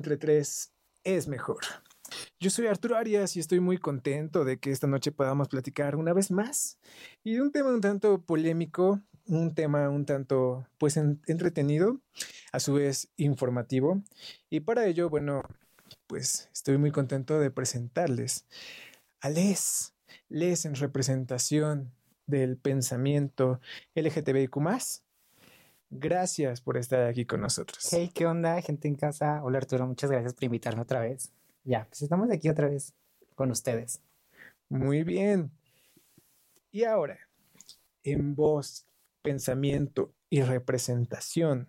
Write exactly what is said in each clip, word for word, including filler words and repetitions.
entre tres es mejor. Yo soy Arturo Arias y estoy muy contento de que esta noche podamos platicar una vez más y de un tema un tanto polémico, un tema un tanto pues en, entretenido, a su vez informativo. Y para ello, bueno, pues estoy muy contento de presentarles a Les, Les en representación del pensamiento L G T B I Q más. Gracias por estar aquí con nosotros. Hey, ¿qué onda, gente en casa? Hola, Arturo, muchas gracias por invitarme otra vez. Ya, pues estamos aquí otra vez con ustedes. Muy bien. Y ahora, en voz, pensamiento y representación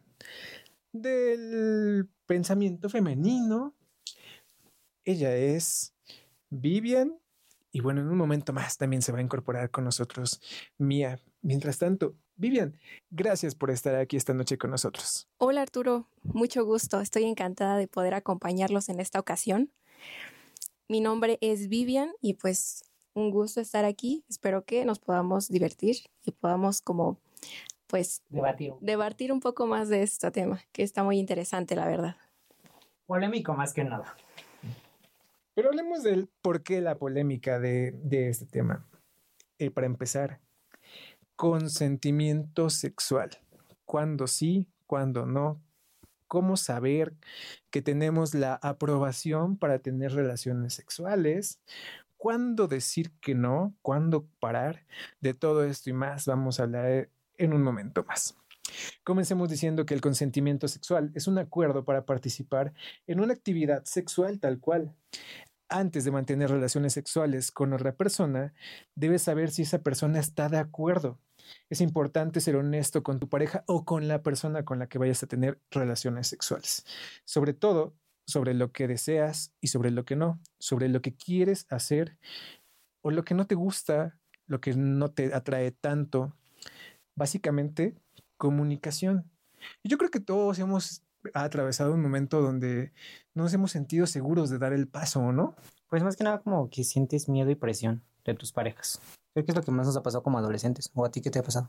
del pensamiento femenino, ella es Vivian. Y bueno, en un momento más también se va a incorporar con nosotros Mía. Mientras tanto, Vivian, gracias por estar aquí esta noche con nosotros. Hola Arturo, mucho gusto. Estoy encantada de poder acompañarlos en esta ocasión. Mi nombre es Vivian y pues un gusto estar aquí. Espero que nos podamos divertir y podamos como pues Debatir. debatir un poco más de este tema, que está muy interesante, la verdad. Polémico más que nada. Pero hablemos del por qué la polémica de, de este tema. Eh, para empezar, consentimiento sexual. ¿Cuándo sí? ¿Cuándo no? ¿Cómo saber que tenemos la aprobación para tener relaciones sexuales? ¿Cuándo decir que no? ¿Cuándo parar? De todo esto y más vamos a hablar en un momento más. Comencemos diciendo que el consentimiento sexual es un acuerdo para participar en una actividad sexual tal cual. Antes de mantener relaciones sexuales con otra persona, debes saber si esa persona está de acuerdo. Es importante ser honesto con tu pareja o con la persona con la que vayas a tener relaciones sexuales. Sobre todo, sobre lo que deseas y sobre lo que no, sobre lo que quieres hacer o lo que no te gusta, lo que no te atrae tanto. Básicamente, comunicación. Y yo creo que todos hemos atravesado un momento donde nos hemos sentido seguros de dar el paso, ¿no? Pues más que nada como que sientes miedo y presión de tus parejas. Creo que es lo que más nos ha pasado como adolescentes. ¿O a ti qué te ha pasado?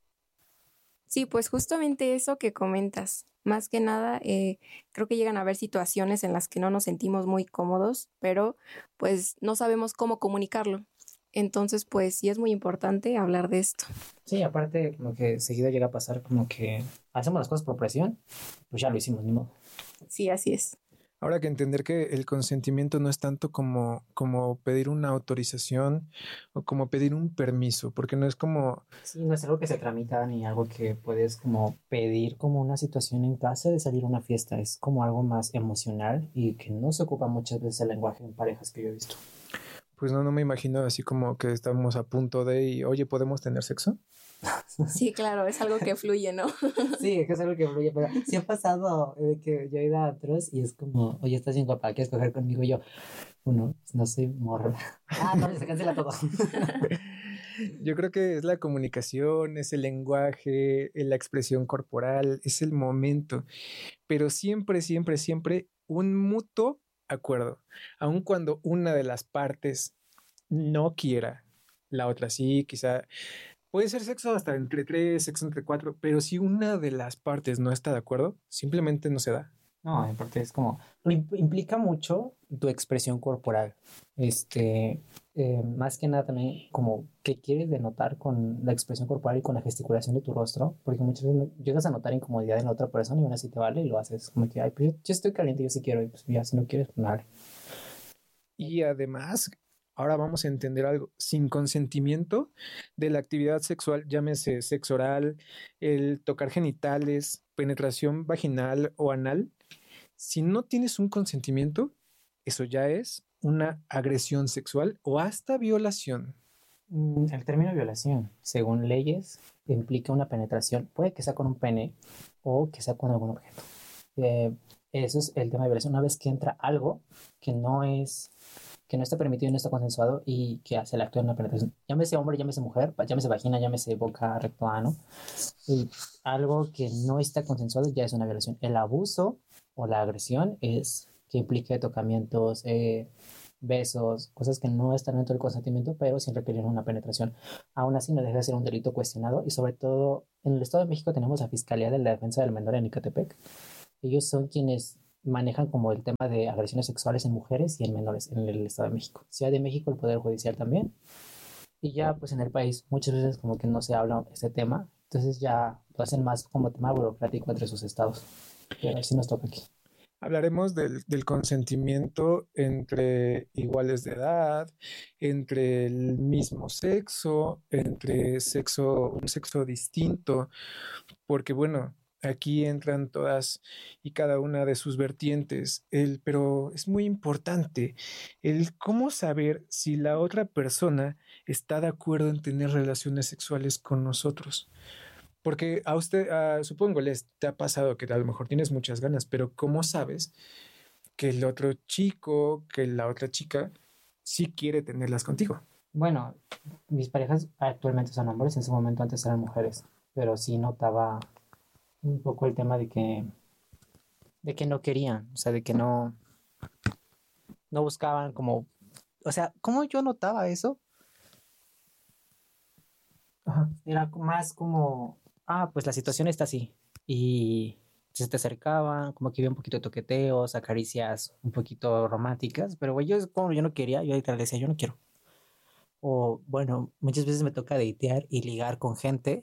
Sí, pues justamente eso que comentas. Más que nada, eh, creo que llegan a haber situaciones en las que no nos sentimos muy cómodos, pero pues no sabemos cómo comunicarlo. Entonces, pues sí es muy importante hablar de esto. Sí, aparte como que seguido llega a pasar como que hacemos las cosas por presión, pues ya lo hicimos, ni modo. Sí, así es. Ahora que entender que el consentimiento no es tanto como, como pedir una autorización o como pedir un permiso, porque no es como... Sí, no es algo que se tramita ni algo que puedes como pedir como una situación en casa de salir a una fiesta. Es como algo más emocional y que no se ocupa muchas veces el lenguaje en parejas que yo he visto. Pues no, no me imagino así como que estamos a punto de y, oye, ¿podemos tener sexo? Sí, claro, es algo que fluye, ¿no? Sí, es que es algo que fluye, pero sí ha pasado de que yo he ido a otros y es como, oye, estás bien guapa, ¿quieres coger conmigo? Y yo, uno, no soy morra. Ah, no, se cancela todo. Yo creo que es la comunicación, es el lenguaje, es la expresión corporal, es el momento, pero siempre, siempre, siempre un mutuo acuerdo, aun cuando una de las partes no quiera, la otra sí, quizá puede ser sexo hasta entre tres, sexo entre cuatro, pero si una de las partes no está de acuerdo, simplemente no se da. No, aparte es como, implica mucho tu expresión corporal. Este, eh, más que nada también como qué quieres denotar con la expresión corporal y con la gesticulación de tu rostro, porque muchas veces llegas a notar incomodidad en la otra persona y aún así te vale y lo haces como que, ay, pues yo, yo estoy caliente, yo sí quiero, y pues ya, si no quieres, pues vale. Y además, ahora vamos a entender algo, sin consentimiento de la actividad sexual, llámese sexo oral, el tocar genitales, penetración vaginal o anal, si no tienes un consentimiento, eso ya es una agresión sexual o hasta violación. Mm, El término violación, según leyes, implica una penetración, puede que sea con un pene o que sea con algún objeto. Eh, eso es el tema de violación. Una vez que entra algo que no es, que no está permitido y no está consensuado y que hace el acto de una penetración, llámese hombre, llámese mujer, llámese vagina, llámese boca, recto, ano, y algo que no está consensuado ya es una violación. El abuso o la agresión es que implique tocamientos, eh, besos, cosas que no están dentro del consentimiento, pero sin requerir una penetración. Aún así no deja de ser un delito cuestionado y sobre todo en el Estado de México tenemos la Fiscalía de la Defensa del Menor en Ecatepec. Ellos son quienes manejan como el tema de agresiones sexuales en mujeres y en menores en el Estado de México. Ciudad de México, el Poder Judicial también. Y ya pues en el país muchas veces como que no se habla este tema, entonces ya lo hacen más como tema burocrático entre sus estados. Pero así nos toca aquí. Hablaremos del, del consentimiento entre iguales de edad, entre el mismo sexo, entre sexo, un sexo distinto, porque bueno, aquí entran todas y cada una de sus vertientes, el, pero es muy importante el cómo saber si la otra persona está de acuerdo en tener relaciones sexuales con nosotros. Porque a usted, uh, supongo, les te ha pasado que a lo mejor tienes muchas ganas, pero ¿cómo sabes que el otro chico, que la otra chica, sí quiere tenerlas contigo? Bueno, mis parejas actualmente son hombres, en su momento antes eran mujeres, pero sí notaba un poco el tema de que, de que no querían, o sea, de que no, no buscaban como, o sea, ¿cómo yo notaba eso? Ajá. Era más como, ah, pues la situación está así. Y se te acercaban, como que había un poquito de toqueteos, acaricias un poquito románticas, pero güey, yo como yo no quería, yo ahorita le decía, yo no quiero. O bueno, muchas veces me toca datear y ligar con gente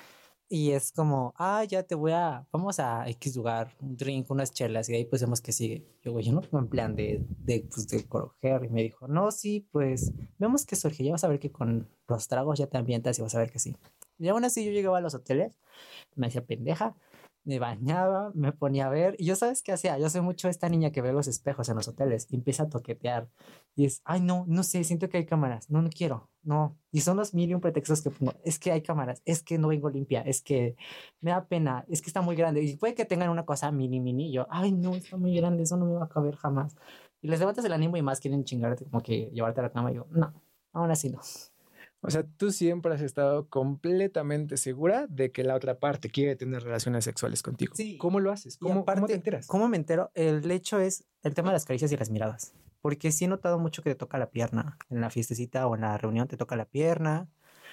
y es como, ah, ya te voy a, vamos a X lugar, un drink, unas chelas y de ahí pues vemos que sigue. Yo, güey, yo no tengo en plan de, de, pues, de coger y me dijo, no, sí, pues vemos que surge, ya vas a ver que con los tragos ya te ambientas y vas a ver que sí. Y aún así yo llegaba a los hoteles, me hacía pendeja, me bañaba, me ponía a ver, y yo sabes qué hacía, yo soy mucho esta niña que ve los espejos en los hoteles y empieza a toquetear, y es, ay no, no sé, siento que hay cámaras, no, no quiero, no, y son los mil y un pretextos que pongo, es que hay cámaras, es que no vengo limpia, es que me da pena, es que está muy grande, y puede que tengan una cosa mini, mini, y yo, ay no, está muy grande, eso no me va a caber jamás, y les levantas el ánimo y más quieren chingarte, como que llevarte a la cama, y yo, no, aún así no. O sea, tú siempre has estado completamente segura de que la otra parte quiere tener relaciones sexuales contigo. Sí. ¿Cómo lo haces? ¿Cómo, aparte, ¿Cómo te enteras? ¿Cómo me entero? El hecho es el tema de las caricias y las miradas. Porque sí he notado mucho que te toca la pierna. En la fiestecita o en la reunión te toca la pierna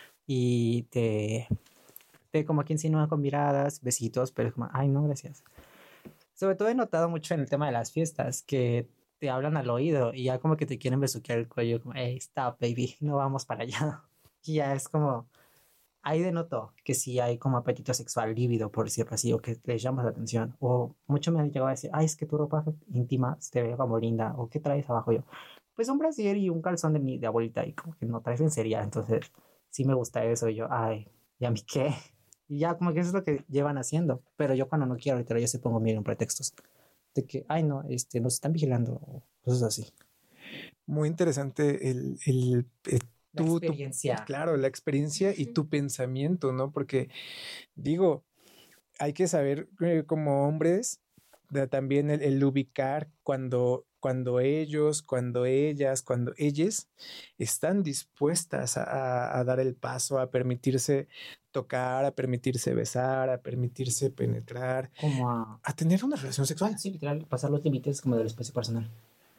y te, te como que insinúa con miradas, besitos, pero es como, ay, no, gracias. Sobre todo he notado mucho en el tema de las fiestas que te hablan al oído y ya como que te quieren besuquear el cuello, como, hey, stop, baby, no vamos para allá. Y ya es como, ahí denoto que sí hay como apetito sexual lívido, por decirlo así, o que les llamas la atención. O mucho me han llegado a decir, ay, es que tu ropa íntima te ve como linda, o ¿qué traes abajo? Yo, pues un brasier y un calzón de mi de abuelita, y como que no traes lencería, entonces sí me gusta eso. Y yo, ay, ¿y a mí qué? Y ya como que eso es lo que llevan haciendo. Pero yo cuando no quiero, ahorita yo se pongo mil en pretextos de que, ay, no, este, nos están vigilando, o cosas así. Muy interesante el, el, el La tu, experiencia. Tu, claro, la experiencia y tu pensamiento, ¿no? Porque digo, hay que saber eh, como hombres de, también el, el ubicar cuando, cuando ellos, cuando ellas, cuando ellas están dispuestas a, a, a dar el paso, a permitirse tocar, a permitirse besar, a permitirse penetrar, como a, a tener una relación sexual. Sí, literal, pasar los límites como del espacio personal.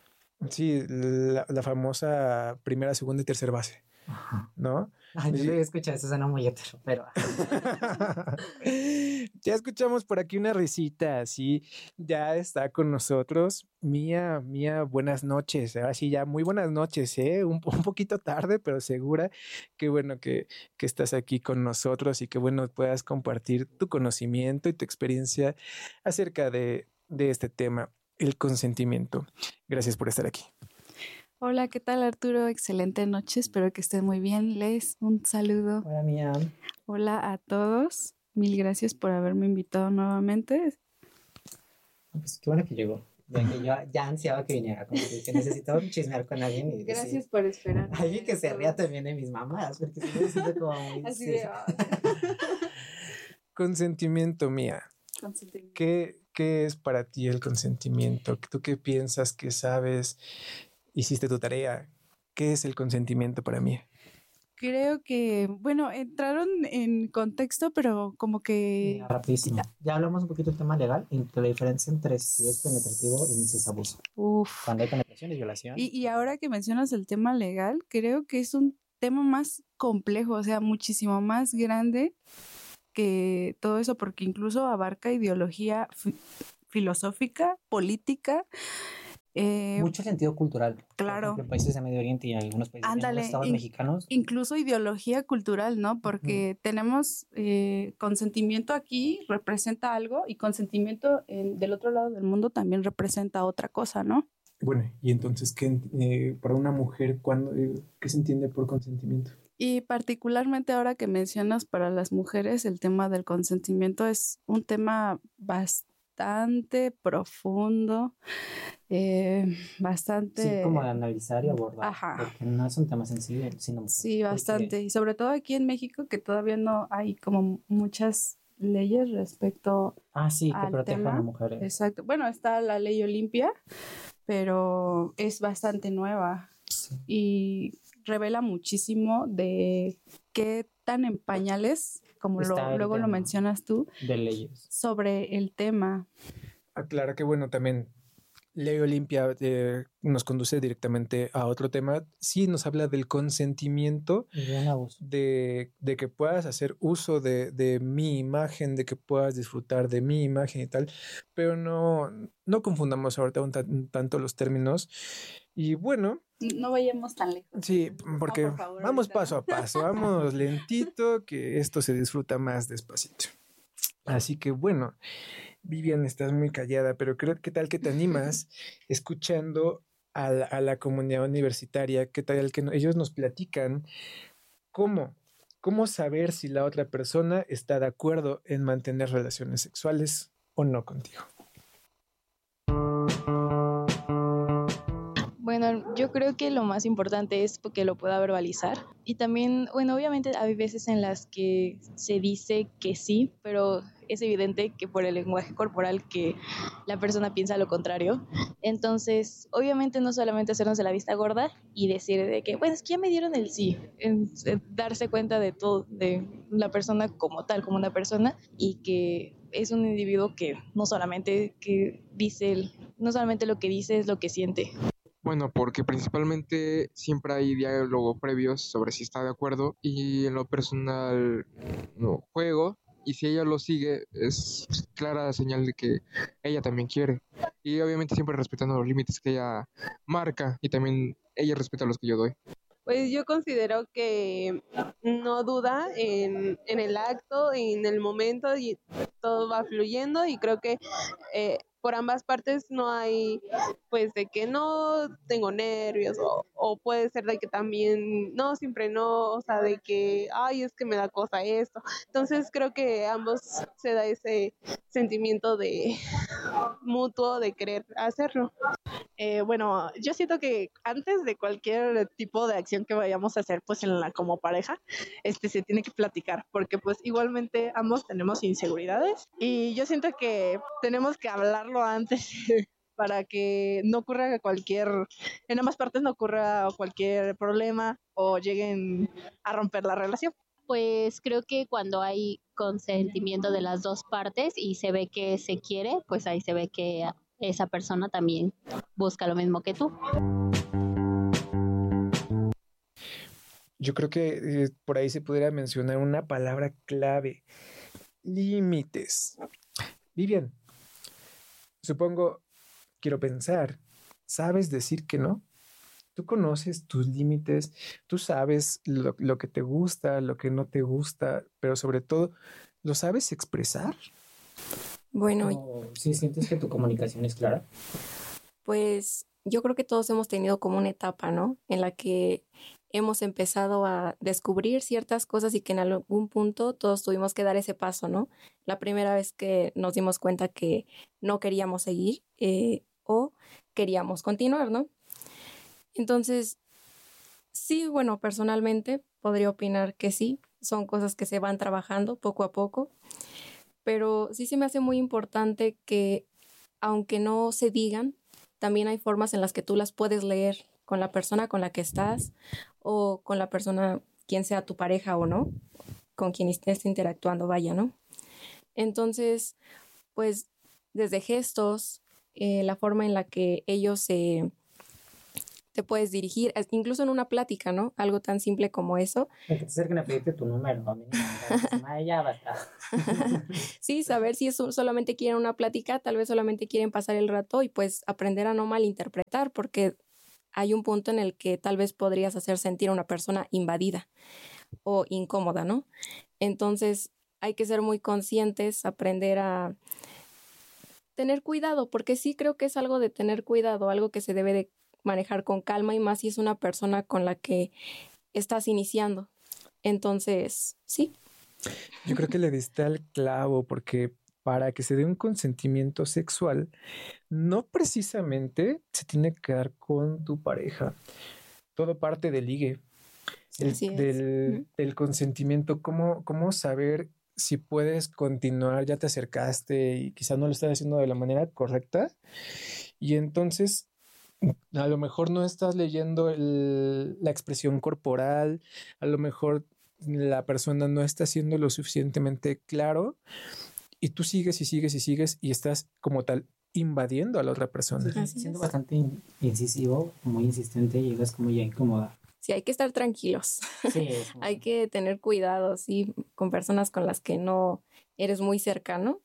Sí, la, la famosa primera, segunda y tercera base, ¿no? Ay, yo no había escuchado eso, suena muy hetero, pero... Ya escuchamos por aquí una risita, sí, ya está con nosotros. Mía, Mía, buenas noches. Ahora sí, ya muy buenas noches, ¿eh? Un, un poquito tarde, pero segura. Qué bueno que, que estás aquí con nosotros y que bueno puedas compartir tu conocimiento y tu experiencia acerca de, de este tema, el consentimiento. Gracias por estar aquí. Hola, ¿qué tal, Arturo? Excelente noche, espero que estén muy bien. Les un saludo. Hola, Mía. Hola a todos. Mil gracias por haberme invitado nuevamente. Pues qué bueno que llegó. Ya que yo ya ansiaba que viniera, como que, que necesitaba chismear con alguien. Y Gracias decir, por esperar. alguien que se ría también de mis mamás, porque si no me siento como muy... Así sí. de... Oh. Consentimiento, Mía. Consentimiento. ¿Qué, ¿Qué es para ti el consentimiento? ¿Tú qué piensas? ¿Qué sabes? ¿Hiciste tu tarea? ¿Qué es el consentimiento para mí? Creo que, bueno, entraron en contexto, pero como que... Mira, rapidísimo. Ya, ya hablamos un poquito del tema legal, entre la diferencia entre si es penetrativo y si es abuso. Uf. Cuando hay penetración es violación. Y, y ahora que mencionas el tema legal, creo que es un tema más complejo, o sea, muchísimo más grande que todo eso, porque incluso abarca ideología, filosófica, política. Eh, Mucho sentido cultural. Claro. Por ejemplo, países de Medio Oriente y algunos países Ándale, de estados in, mexicanos. Incluso ideología cultural, ¿no? Porque uh-huh. tenemos eh, consentimiento aquí representa algo y consentimiento en, del otro lado del mundo también representa otra cosa, ¿no? Bueno, y entonces, ¿qué, eh, para una mujer, ¿cuándo, eh, qué se entiende por consentimiento? Y particularmente ahora que mencionas para las mujeres, el tema del consentimiento es un tema bastante profundo, eh, bastante... Sí, como de analizar y abordar, Ajá. porque no es un tema sencillo, sino... Sí, bastante, porque... y sobre todo aquí en México, que todavía no hay como muchas leyes respecto ah, sí, al que protejan tema. a mujeres. Exacto, bueno, está la ley Olimpia, pero es bastante nueva sí. y revela muchísimo de qué tan en pañales, como lo, luego lo mencionas tú, de leyes sobre el tema. Aclara que bueno, también Ley Olimpia eh, nos conduce directamente a otro tema. Sí nos habla del consentimiento de, de que puedas hacer uso de, de mi imagen, de que puedas disfrutar de mi imagen y tal, pero no, no confundamos ahorita un, un tanto los términos. Y bueno, no vayamos tan lejos. Sí, porque no, por favor, vamos ahorita. paso a paso, vamos lentito, que esto se disfruta más despacito. Así que bueno, Vivian, estás muy callada, pero creo que tal que te animas escuchando a la, a la comunidad universitaria, qué tal que no, ellos nos platican cómo, cómo saber si la otra persona está de acuerdo en mantener relaciones sexuales o no contigo. Bueno, yo creo que lo más importante es que lo pueda verbalizar. Y también, bueno, obviamente hay veces en las que se dice que sí, pero es evidente que por el lenguaje corporal que la persona piensa lo contrario. Entonces, obviamente no solamente hacernos de la vista gorda y decir de que, bueno, es que ya me dieron el sí. En, en darse cuenta de todo, de la persona como tal, como una persona, y que es un individuo que no solamente que dice, no solamente lo que dice es lo que siente. Bueno, porque principalmente siempre hay diálogo previos sobre si está de acuerdo y en lo personal no juego y si ella lo sigue es clara señal de que ella también quiere y obviamente siempre respetando los límites que ella marca y también ella respeta los que yo doy. Pues yo considero que no duda en, en el acto, en el momento y todo va fluyendo y creo que eh, por ambas partes no hay pues de que no tengo nervios o, o puede ser de que también no, siempre no, o sea de que ay es que me da cosa esto, entonces creo que ambos se da ese sentimiento de mutuo de querer hacerlo. Eh, bueno, yo siento que antes de cualquier tipo de acción que vayamos a hacer, pues en la como pareja, este se tiene que platicar, porque pues igualmente ambos tenemos inseguridades y yo siento que tenemos que hablarlo antes para que no ocurra cualquier, en ambas partes no ocurra cualquier problema o lleguen a romper la relación. Pues creo que cuando hay consentimiento de las dos partes y se ve que se quiere, pues ahí se ve que esa persona también busca lo mismo que tú. Yo creo que eh, por ahí se pudiera mencionar una palabra clave: límites. Vivian, supongo, quiero pensar, ¿sabes decir que no? Tú conoces tus límites, tú sabes lo, lo que te gusta, lo que no te gusta, pero sobre todo, ¿lo sabes expresar? Bueno, ¿O si sientes que tu comunicación es clara? Pues yo creo que todos hemos tenido como una etapa, ¿no? En la que hemos empezado a descubrir ciertas cosas y que en algún punto todos tuvimos que dar ese paso, ¿no? La primera vez que nos dimos cuenta que no queríamos seguir eh, o queríamos continuar, ¿no? Entonces, sí, bueno, personalmente podría opinar que sí, son cosas que se van trabajando poco a poco. Pero sí se me hace muy importante que, aunque no se digan, también hay formas en las que tú las puedes leer con la persona con la que estás o con la persona, quien sea tu pareja o no, con quien estés interactuando, vaya, ¿no? Entonces, pues, desde gestos, eh, la forma en la que ellos se, te puedes dirigir, incluso en una plática, ¿no? Algo tan simple como eso. El que te acerquen a pedirte tu número, a mí ya basta. Sí, saber si es solamente quieren una plática, tal vez solamente quieren pasar el rato y pues aprender a no malinterpretar, porque hay un punto en el que tal vez podrías hacer sentir a una persona invadida o incómoda, ¿no? Entonces hay que ser muy conscientes, aprender a tener cuidado, porque sí creo que es algo de tener cuidado, algo que se debe de manejar con calma y más si es una persona con la que estás iniciando. Entonces, sí. Yo creo que le diste al clavo porque para que se dé un consentimiento sexual, no precisamente se tiene que dar con tu pareja. Todo parte del ligue, el, del, del consentimiento, cómo, cómo saber si puedes continuar, ya te acercaste y quizás no lo estás haciendo de la manera correcta. Y entonces a lo mejor no estás leyendo el, la expresión corporal, a lo mejor la persona no está siendo lo suficientemente claro y tú sigues y sigues y sigues y estás como tal invadiendo a la otra persona. Sí, siendo bastante incisivo, muy insistente, llegas como ya incómoda. Sí, hay que estar tranquilos. Sí, hay que tener cuidado, sí, con personas con las que no eres muy cercano,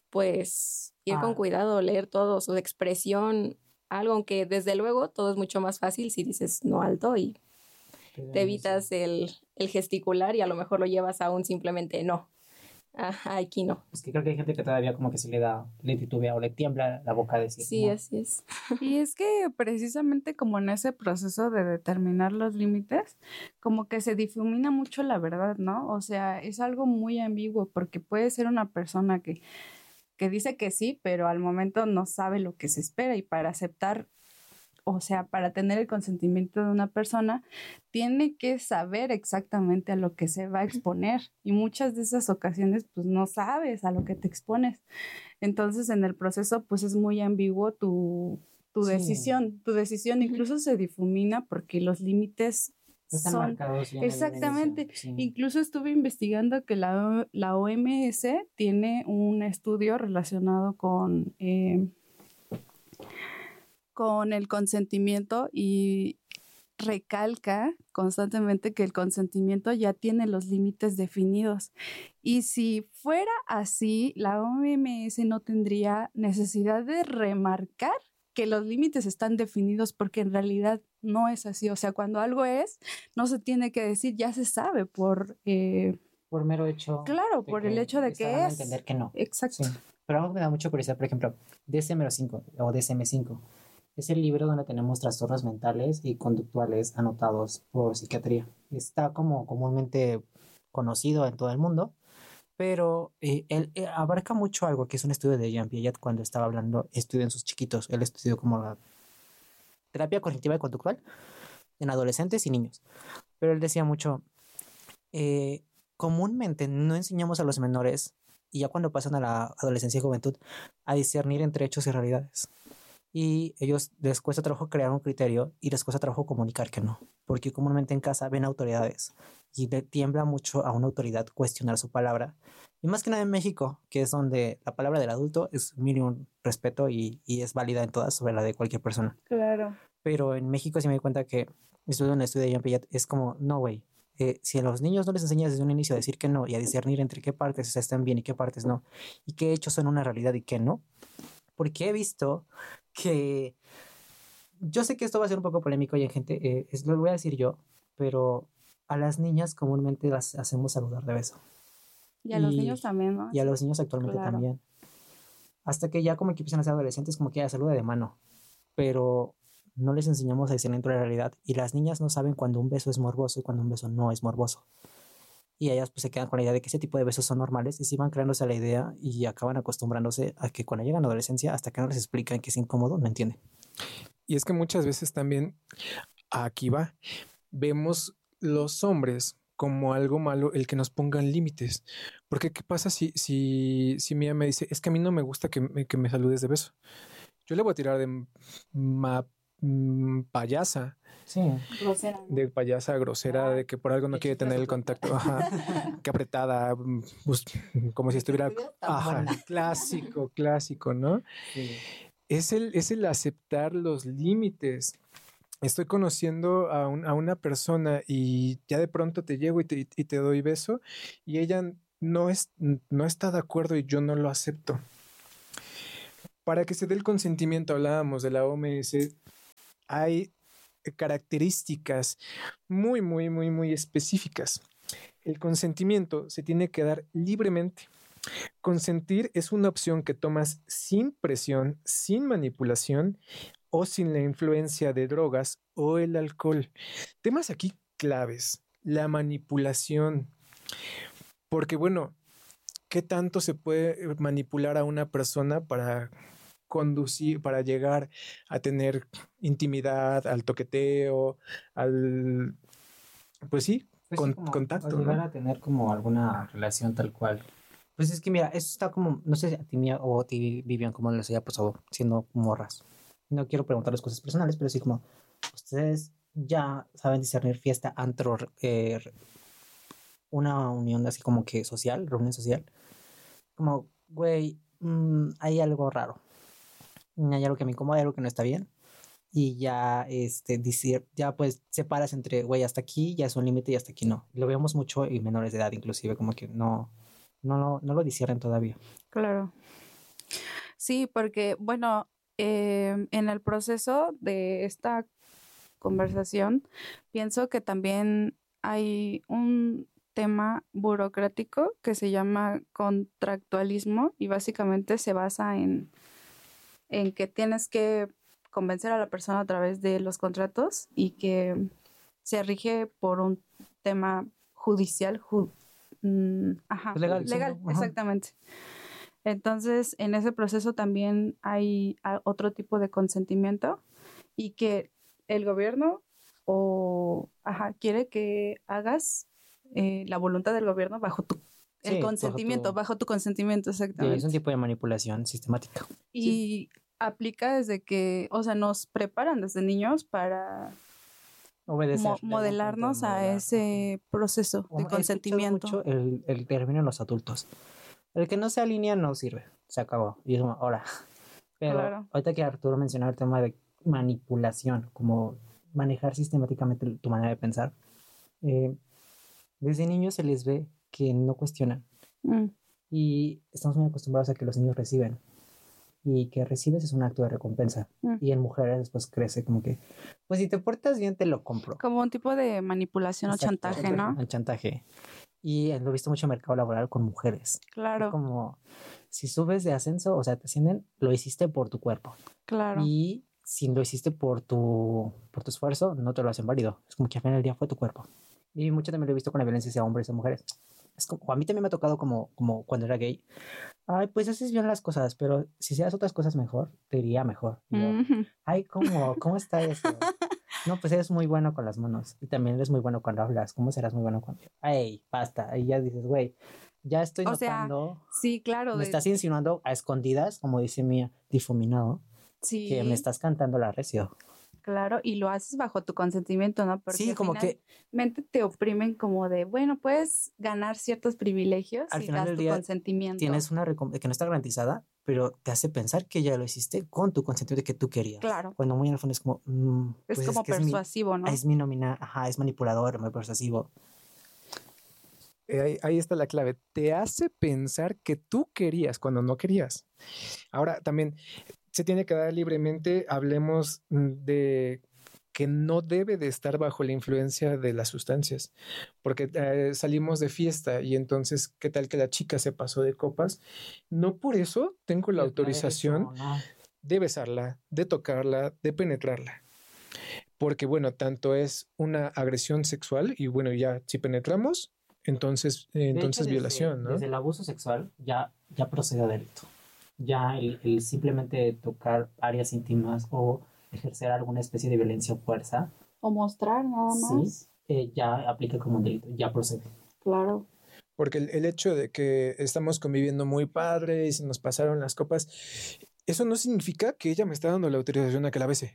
pues ir ah. con cuidado, leer todo, su expresión, algo, aunque desde luego todo es mucho más fácil si dices no alto y te evitas el, el gesticular y a lo mejor lo llevas a un simplemente no. Ajá, aquí no. Es que creo que hay gente que todavía como que se le da, le titubea o le tiembla la boca de decir. Sí, no. Así es. Y es que precisamente como en ese proceso de determinar los límites, como que se difumina mucho la verdad, ¿no? O sea, es algo muy ambiguo porque puede ser una persona que, que dice que sí, pero al momento no sabe lo que se espera y para aceptar, o sea, para tener el consentimiento de una persona, tiene que saber exactamente a lo que se va a exponer y muchas de esas ocasiones pues no sabes a lo que te expones. Entonces en el proceso pues es muy ambiguo tu, tu sí. decisión, tu decisión incluso se difumina porque los límites están son marcados. Exactamente. Sí. Incluso estuve investigando que la, la O M S tiene un estudio relacionado con... Eh, con el consentimiento y recalca constantemente que el consentimiento ya tiene los límites definidos. Y si fuera así, la O M S no tendría necesidad de remarcar que los límites están definidos porque en realidad no es así. O sea, cuando algo es, no se tiene que decir, ya se sabe por... Eh, por mero hecho. Claro, por el hecho de que es. entender que no. Exacto. Sí. Pero algo que me da mucha curiosidad, por ejemplo, D S M cinco o D S M cinco. Es el libro donde tenemos trastornos mentales y conductuales anotados por psiquiatría. Está como comúnmente conocido en todo el mundo, pero eh, él eh, abarca mucho algo que es un estudio de Jean Piaget cuando estaba hablando, estudió en sus chiquitos, él estudió como la terapia cognitiva y conductual en adolescentes y niños. Pero él decía mucho, eh, comúnmente no enseñamos a los menores, y ya cuando pasan a la adolescencia y juventud, a discernir entre hechos y realidades. Y ellos les cuesta trabajo crear un criterio y les cuesta trabajo comunicar que no, porque comúnmente en casa ven autoridades y le tiembla mucho a una autoridad cuestionar su palabra. Y más que nada en México, que es donde la palabra del adulto es mínimo respeto y, y es válida en todas sobre la de cualquier persona. Claro. Pero en México sí me di cuenta que estudio en el estudio de Jean Piaget, es como, no, güey, eh, si a los niños no les enseñas desde un inicio a decir que no y a discernir entre qué partes están bien y qué partes no, y qué hechos son una realidad y qué no, porque he visto que yo sé que esto va a ser un poco polémico y en gente, eh, es, lo voy a decir yo, pero a las niñas comúnmente las hacemos saludar de beso. Y a y, los niños también, ¿no? Y a los niños actualmente claro. también. Hasta que ya como que empiezan a ser adolescentes, como que ya saluda de mano. Pero no les enseñamos a discernir entre la realidad. Y las niñas no saben cuando un beso es morboso y cuando un beso no es morboso. Y ellas pues se quedan con la idea de que ese tipo de besos son normales y se van creándose la idea y acaban acostumbrándose a que cuando llegan a la adolescencia, hasta que no les explican que es incómodo, no entienden. Y es que muchas veces también, aquí va, vemos los hombres como algo malo el que nos pongan límites. Porque ¿qué pasa si, si, si Mía me dice, es que a mí no me gusta que me, que me saludes de beso? Yo le voy a tirar de ma, m, payasa. Sí, grosera, ¿no? De payasa grosera, de que por algo no quiere tener el contacto, ajá, que apretada, pues, como si estuviera, ajá, clásico, clásico, ¿no? Sí. Es el, es el aceptar los límites estoy conociendo a, un, a una persona y ya de pronto te llego y te, y te doy beso y ella no, es, no está de acuerdo y yo no lo acepto. Para que se dé el consentimiento, hablábamos de la O M S, hay características muy, muy, muy, muy específicas. El consentimiento se tiene que dar libremente. Consentir es una opción que tomas sin presión, sin manipulación o sin la influencia de drogas o el alcohol. Temas aquí claves, la manipulación. Porque bueno, ¿qué tanto se puede manipular a una persona para conducir, para llegar a tener intimidad, al toqueteo, al, pues sí, Pues con, sí, como contacto, al llegar ¿no? a tener como alguna relación tal cual. Pues es que mira, eso está como, no sé si a ti Mía, o a ti Vivian, cómo les haya pasado siendo morras. No quiero preguntarles cosas personales, pero sí como, ustedes ya saben discernir fiesta, antro, eh, una unión así como que social, reunión social. Como, güey, mmm, hay algo raro. Hay algo que me incomoda, hay algo que no está bien. Y ya, este, decir, ya pues separas entre, güey, hasta aquí ya es un límite y hasta aquí no. Lo vemos mucho en menores de edad, inclusive, como que no, no, lo, no lo disciernen todavía. Claro. Sí, porque, bueno, eh, en el proceso de esta conversación, pienso que también hay un tema burocrático que se llama contractualismo y básicamente se basa en, en que tienes que convencer a la persona a través de los contratos y que se rige por un tema judicial, ju- mm, ajá, Legal, legal, sí, ¿no? Ajá. exactamente. Entonces, en ese proceso también hay a- otro tipo de consentimiento y que el gobierno o ajá, quiere que hagas eh, la voluntad del gobierno bajo tu el Sí, bajo consentimiento, tu- bajo tu consentimiento, Sí, es exactamente. un tipo de manipulación sistemática. Y aplica desde que, o sea, nos preparan desde niños para Obedecer. mo- modelarnos a ese proceso de He escuchado consentimiento. mucho el, el término en los adultos. El que no se alinea no sirve. Se acabó. Y es como, ahora. Pero Claro. ahorita que Arturo mencionaba el tema de manipulación, como manejar sistemáticamente tu manera de pensar, eh, desde niños se les ve que no cuestionan. Mm, Y estamos muy acostumbrados a que los niños reciben. Y que recibes es un acto de recompensa. mm. Y en mujeres después crece como que, pues si te portas bien te lo compro. Como un tipo de manipulación o Exacto, chantaje, ¿no? El chantaje. Y eh, lo he visto mucho en mercado laboral con mujeres. Claro, Es como, si subes de ascenso, o sea, te ascienden, lo hiciste por tu cuerpo. claro. Y si lo hiciste por tu, por tu esfuerzo, no te lo hacen válido. Es como que al final del día fue tu cuerpo. Y mucho también lo he visto con la violencia hacia hombres y mujeres. Es como, a mí también me ha tocado como, como cuando era gay. Ay, pues haces bien las cosas, pero si hacías otras cosas mejor, te iría mejor. Y yo, Ujú. ay, ¿cómo? ¿Cómo está eso? No, pues eres muy bueno con las manos. Y también eres muy bueno cuando hablas. ¿Cómo serás muy bueno cuando...? Ay, basta. Y ya dices, güey, ya estoy O sea, notando... Sí, claro. me de- estás insinuando a escondidas, como dice Mía, difuminado, Sí, que me estás cantando la recio. claro, y lo haces bajo tu consentimiento, ¿no? Porque Sí, al como que finalmente te oprimen como de, bueno, puedes ganar ciertos privilegios al si final das del tu día consentimiento. tienes una recompensa que no está garantizada, pero te hace pensar que ya lo hiciste con tu consentimiento que tú querías. Claro. Cuando muy en el fondo es como... mm, Es pues como que es mi- persuasivo, ¿no? Es mi nómina, ajá, es manipulador, muy persuasivo. Eh, Ahí, ahí está la clave. Te hace pensar que tú querías cuando no querías. Ahora también se tiene que dar libremente. Hablemos mm, de que no debe de estar bajo la influencia de las sustancias, porque eh, salimos de fiesta y entonces, ¿qué tal que la chica se pasó de copas? No por eso tengo la autorización Eso, no. de besarla, de tocarla, de penetrarla. Porque, bueno, tanto es una agresión sexual y, bueno, ya si penetramos, entonces, eh, De entonces hecho, desde- violación, ¿no? Desde el abuso sexual ya, ya procede a delito. Ya el, el simplemente tocar áreas íntimas o ejercer alguna especie de violencia o fuerza, O mostrar nada más. sí, eh, ya aplica como un delito, ya procede. Claro. Porque el, el hecho de que estamos conviviendo muy padre y se nos pasaron las copas, eso no significa que ella me está dando la autorización a que la bese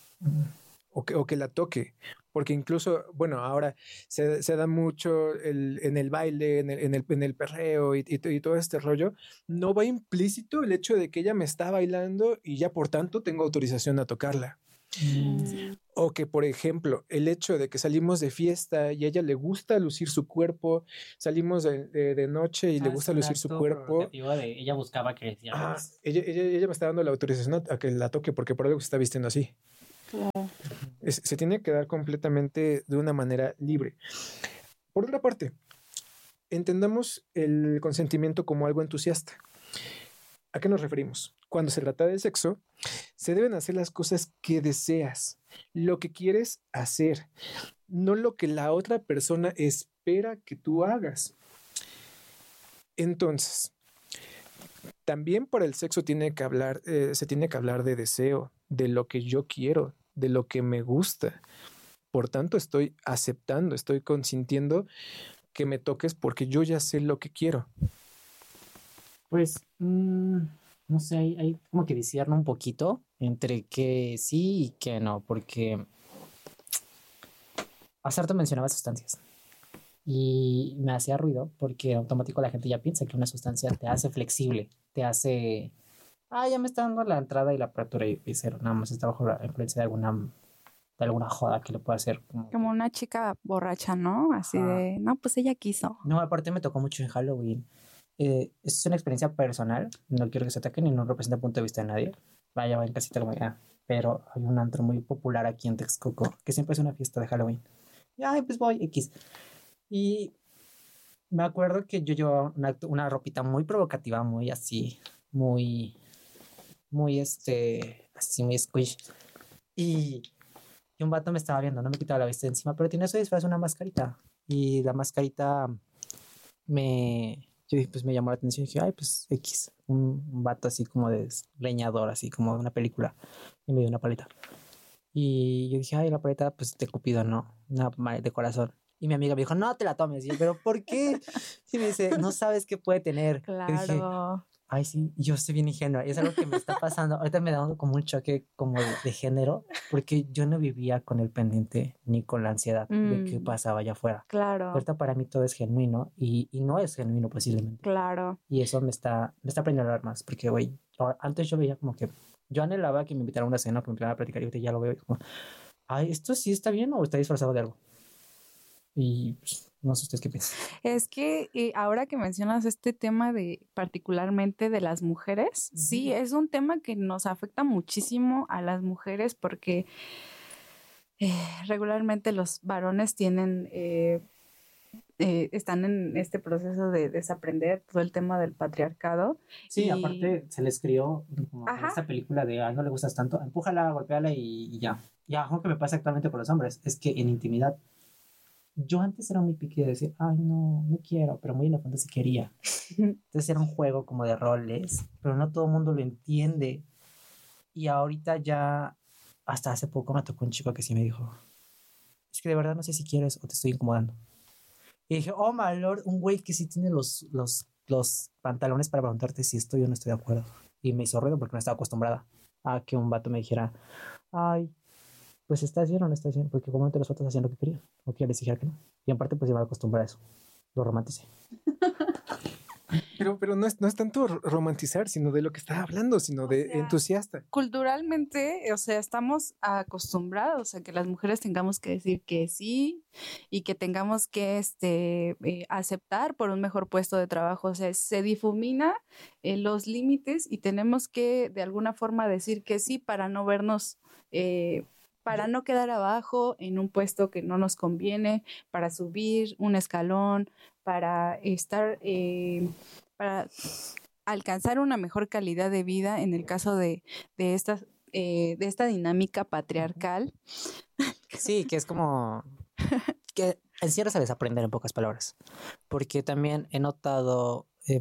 o que, o que la toque. Porque incluso, bueno, ahora se, se da mucho el, en el baile, en el, en el, en el perreo y, y, y todo este rollo. No va implícito el hecho de que ella me está bailando y ya por tanto tengo autorización a tocarla. Mm. O que, por ejemplo, el hecho de que salimos de fiesta y a ella le gusta lucir su cuerpo, salimos de, de, de noche y ah, le gusta lucir su cuerpo. De, ella buscaba que ah, ella, ella, ella me está dando la autorización a que la toque porque por algo se está vistiendo así. Claro. Es, se tiene que dar completamente de una manera libre. Por otra parte, entendamos el consentimiento como algo entusiasta. ¿A qué nos referimos? Cuando se trata de sexo, se deben hacer las cosas que deseas, lo que quieres hacer, no lo que la otra persona espera que tú hagas. Entonces, también para el sexo tiene que hablar, eh, se tiene que hablar de deseo, de lo que yo quiero, de lo que me gusta. Por tanto, estoy aceptando, estoy consintiendo que me toques porque yo ya sé lo que quiero. Pues, mmm, no sé, hay, hay como que discierno un poquito entre que sí y que no, porque hace rato mencionaba sustancias y me hacía ruido porque en automático la gente ya piensa que una sustancia te hace flexible, te hace, ah, ya me está dando la entrada y la apertura y, y cero, nada más está bajo la influencia de alguna, de alguna joda que le pueda hacer. Como, como una chica borracha, ¿no? Así ah. de, no, pues ella quiso. No, aparte me tocó mucho en Halloween. Eh, es una experiencia personal, no quiero que se ataquen y no representa el punto de vista de nadie. Vaya, va en casita como ya. Pero hay un antro muy popular aquí en Texcoco que siempre es una fiesta de Halloween. Y ay, pues voy, X. Y me acuerdo que yo llevaba una, una ropita muy provocativa, muy así, muy, muy este, así, muy squish. Y, y un vato me estaba viendo, no me quitaba la vista de encima, pero tiene su disfraz, una mascarita. Y la mascarita me... Yo dije, pues me llamó la atención y dije, ay, pues X, un, un vato así como de leñador, así como de una película, y me dio una paleta. Y yo dije, ay, la paleta, pues de Cupido, ¿no? Una de corazón. Y mi amiga me dijo, no te la tomes. Y yo, ¿pero por qué? Y me dice, no sabes qué puede tener. Claro. Y dije, ay, sí, yo estoy bien ingenua. Y es algo que me está pasando. Ahorita me da como un choque como de, de género, porque yo no vivía con el pendiente ni con la ansiedad mm. de qué pasaba allá afuera. Claro. Ahorita para mí todo es genuino y, y no es genuino posiblemente. Claro. Y eso me está, me está aprendiendo a hablar más, porque, güey, antes yo veía como que, yo anhelaba que me invitaran a una cena, que me invitaran a platicar y ahorita ya lo veo y como, ay, ¿esto sí está bien o está disfrazado de algo? Y pues, no sé ustedes qué piensan. Es que eh, ahora que mencionas este tema de particularmente de las mujeres, uh-huh. sí, es un tema que nos afecta muchísimo a las mujeres porque eh, regularmente los varones tienen, eh, eh, están en este proceso de desaprender todo el tema del patriarcado. Sí, y... aparte se les crió como esta película de, ay, no le gustas tanto, empújala, golpéala y, y ya. Y algo que me pasa actualmente con los hombres es que en intimidad yo antes era muy piqui de decir, ay, no, no quiero, pero muy en la fondo sí quería. Entonces era un juego como de roles, pero no todo el mundo lo entiende. Y ahorita ya, hasta hace poco me tocó un chico que sí me dijo, es que de verdad no sé si quieres o te estoy incomodando. Y dije, oh, my lord, un güey que sí tiene los, los, los pantalones para preguntarte si estoy o no estoy de acuerdo. Y me hizo ruido porque no estaba acostumbrada a que un vato me dijera, ay, pues estás bien o no estás bien, porque como te los fotos hacían lo que quería, o que yo les dijera que no. Y en parte pues iba a acostumbrar a eso. Lo romanticé. Pero, pero no, es, no es tanto romantizar, sino de lo que estaba hablando, sino de o sea, entusiasta. Culturalmente, o sea, estamos acostumbrados a que las mujeres tengamos que decir que sí y que tengamos que este, eh, aceptar por un mejor puesto de trabajo. O sea, se difumina eh, los límites y tenemos que de alguna forma decir que sí para no vernos... Eh, para no quedar abajo en un puesto que no nos conviene, para subir un escalón, para estar, eh, para alcanzar una mejor calidad de vida en el caso de, de, esta, eh, de esta dinámica patriarcal. Sí, que es como que encierra a desaprender en pocas palabras, porque también he notado, eh,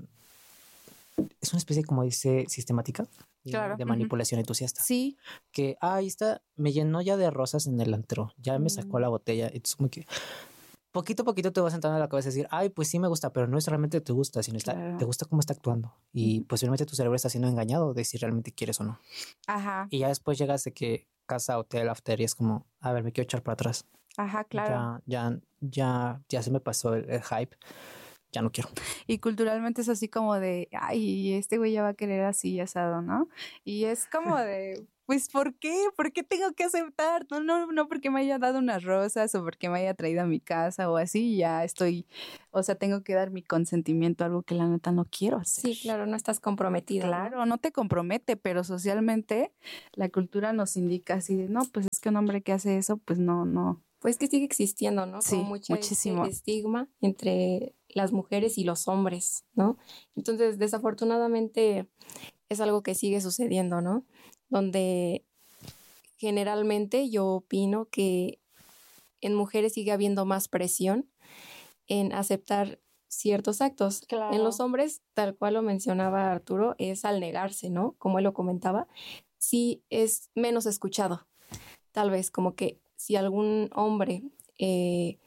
es una especie, como dice, sistemática. Claro. De manipulación uh-huh. entusiasta. Sí. Que, ah, ahí está, me llenó ya de rosas en el antro, ya me sacó la botella. Es como que poquito a poquito te vas sentando en la cabeza a decir, ay, pues sí me gusta, pero no es realmente te gusta, sino está, claro. te gusta cómo está actuando. Y uh-huh. posiblemente tu cerebro está siendo engañado de si realmente quieres o no. Ajá. Y ya después llegas de que casa, hotel, after, y es como, a ver, me quiero echar para atrás. Ajá, claro. Ya, ya, ya, ya se me pasó el, el hype. Ya no quiero. Y culturalmente es así como de, ay, este güey ya va a querer así y asado, ¿no? Y es como de, pues, ¿por qué? ¿Por qué tengo que aceptar? No, no, no porque me haya dado unas rosas o porque me haya traído a mi casa o así, ya estoy, o sea, tengo que dar mi consentimiento a algo que la neta no quiero hacer. Sí, claro, no estás comprometida. Claro, ¿no? no te compromete, pero socialmente la cultura nos indica así de, no, pues es que un hombre que hace eso, pues no, no. Pues que sigue existiendo, ¿no? Sí, Como mucho muchísimo. este estigma entre las mujeres y los hombres, ¿no? Entonces, desafortunadamente es algo que sigue sucediendo, ¿no? Donde generalmente yo opino que en mujeres sigue habiendo más presión en aceptar ciertos actos. Claro. En los hombres, tal cual lo mencionaba Arturo, es al negarse, ¿no? Como él lo comentaba, sí es menos escuchado. Tal vez como que si algún hombre eh,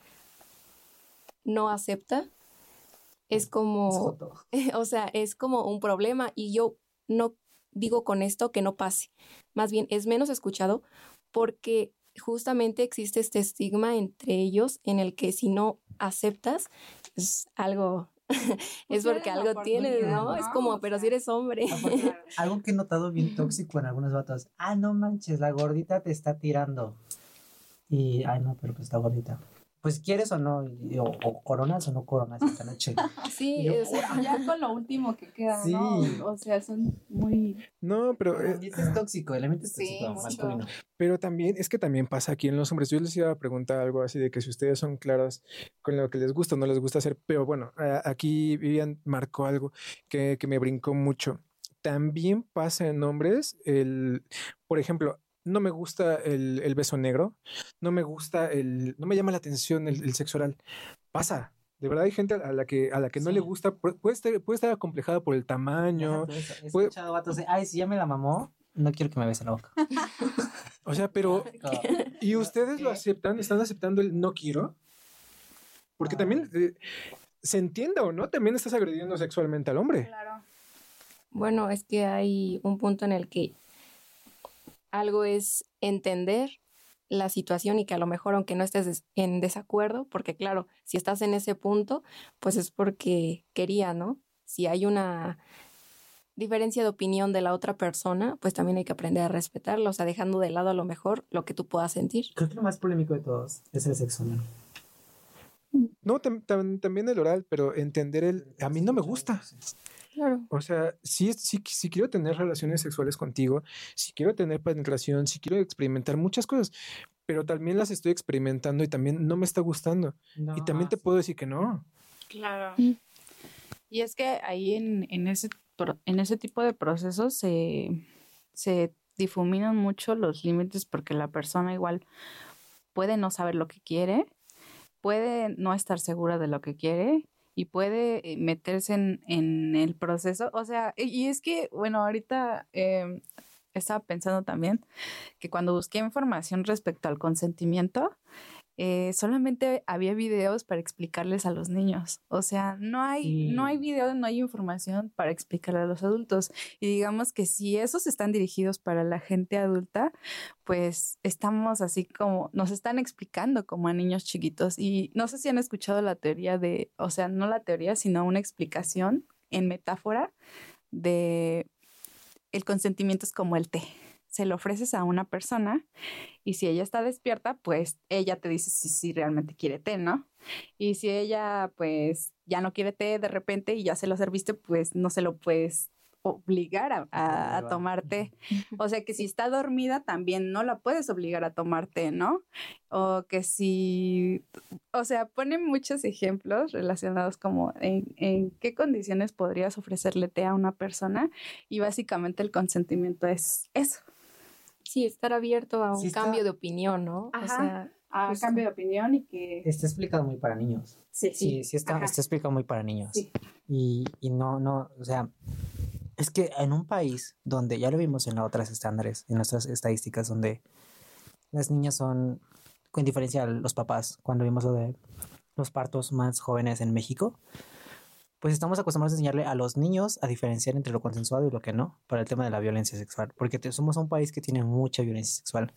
no acepta, es como, o sea, es como un problema y yo no digo con esto que no pase. Más bien es menos escuchado porque justamente existe este estigma entre ellos en el que si no aceptas es algo, es porque algo tienes, ¿no? ¿no? Es como, O pero sea, si eres hombre. Aparte, algo que he notado bien tóxico en algunos vatos. Ah, no manches, la gordita te está tirando. Y, ay, no, pero pues está gordita. Pues quieres o no, y- o, o coronas o no coronas esta noche. Sí, Y yo, o sea, ya con lo último que queda, Sí. ¿no? O sea, son muy... No, pero, El eh, ambiente es tóxico, el ambiente es Sí, tóxico, mucho. masculino. pero también, es que también pasa aquí en los hombres. Yo les iba a preguntar algo así de que si ustedes son claras con lo que les gusta o no les gusta hacer, pero bueno, a- aquí Vivian marcó algo que, que me brincó mucho. También pasa en hombres el, por ejemplo, no me gusta el, el beso negro, no me gusta el, no me llama la atención el, el sexo oral. Pasa. De verdad hay gente a la que, a la que no Sí. le gusta, pu- puede estar, puede estar acomplejada por el Ajá, tamaño. todo eso. He puede- escuchado vatos de, ay, si ya me la mamó, no quiero que me bese la boca. o sea, pero, Como, ¿y ustedes lo ¿qué? aceptan? ¿Están aceptando el no quiero? Porque Ah. también, eh, se entienda o no, también estás agrediendo sexualmente al hombre. Claro. bueno, es que hay un punto en el que algo es entender la situación y que a lo mejor aunque no estés des- en desacuerdo, porque claro, si estás en ese punto, pues es porque quería, ¿no? Si hay una diferencia de opinión de la otra persona, pues también hay que aprender a respetarla, o sea, dejando de lado a lo mejor lo que tú puedas sentir. Creo que lo más polémico de todos es el sexo oral. No, tam- tam- también el oral, pero entender el, a mí no me gusta. Claro. O sea, si, si, si quiero tener relaciones sexuales contigo, si quiero tener penetración, si quiero experimentar muchas cosas, pero también las estoy experimentando y también no me está gustando. No, y también te sí. puedo decir que no. Claro. Mm. Y es que ahí en, en, ese, pro- en ese tipo de procesos se, se difuminan mucho los límites porque la persona igual puede no saber lo que quiere, puede no estar segura de lo que quiere y puede eh, meterse en, en el proceso. O sea, y, y es que, bueno, ahorita eh, estaba pensando también que cuando busqué información respecto al consentimiento, eh, solamente había videos para explicarles a los niños. O sea, no hay, Sí. no hay video, no hay información para explicarle a los adultos. Y digamos que si esos están dirigidos para la gente adulta, pues estamos así como, nos están explicando como a niños chiquitos. Y no sé si han escuchado la teoría de, o sea, no la teoría, sino una explicación en metáfora de el consentimiento es como el té. Se lo ofreces a una persona y si ella está despierta, pues ella te dice si, si realmente quiere té, ¿no? Y si ella pues ya no quiere té de repente y ya se lo serviste, pues no se lo puedes obligar a, a, a tomar té. O sea que si está dormida también no la puedes obligar a tomar té, ¿no? O que si, o sea, ponen muchos ejemplos relacionados como en, en qué condiciones podrías ofrecerle té a una persona y básicamente el consentimiento es eso. Sí, estar abierto a un Sí está- cambio de opinión, ¿no? Ajá. O sea, A justo. cambio de opinión y que... Está explicado muy para niños. Sí, Sí, sí está, Ajá. está explicado muy para niños. Sí. Y, y no, no, o sea, es que en un país donde ya lo vimos en las otras estándares, en nuestras estadísticas, donde las niñas son, con diferencia a los papás, cuando vimos lo de los partos más jóvenes en México, pues estamos acostumbrados a enseñarle a los niños a diferenciar entre lo consensuado y lo que no, para el tema de la violencia sexual, porque te- somos un país que tiene mucha violencia sexual.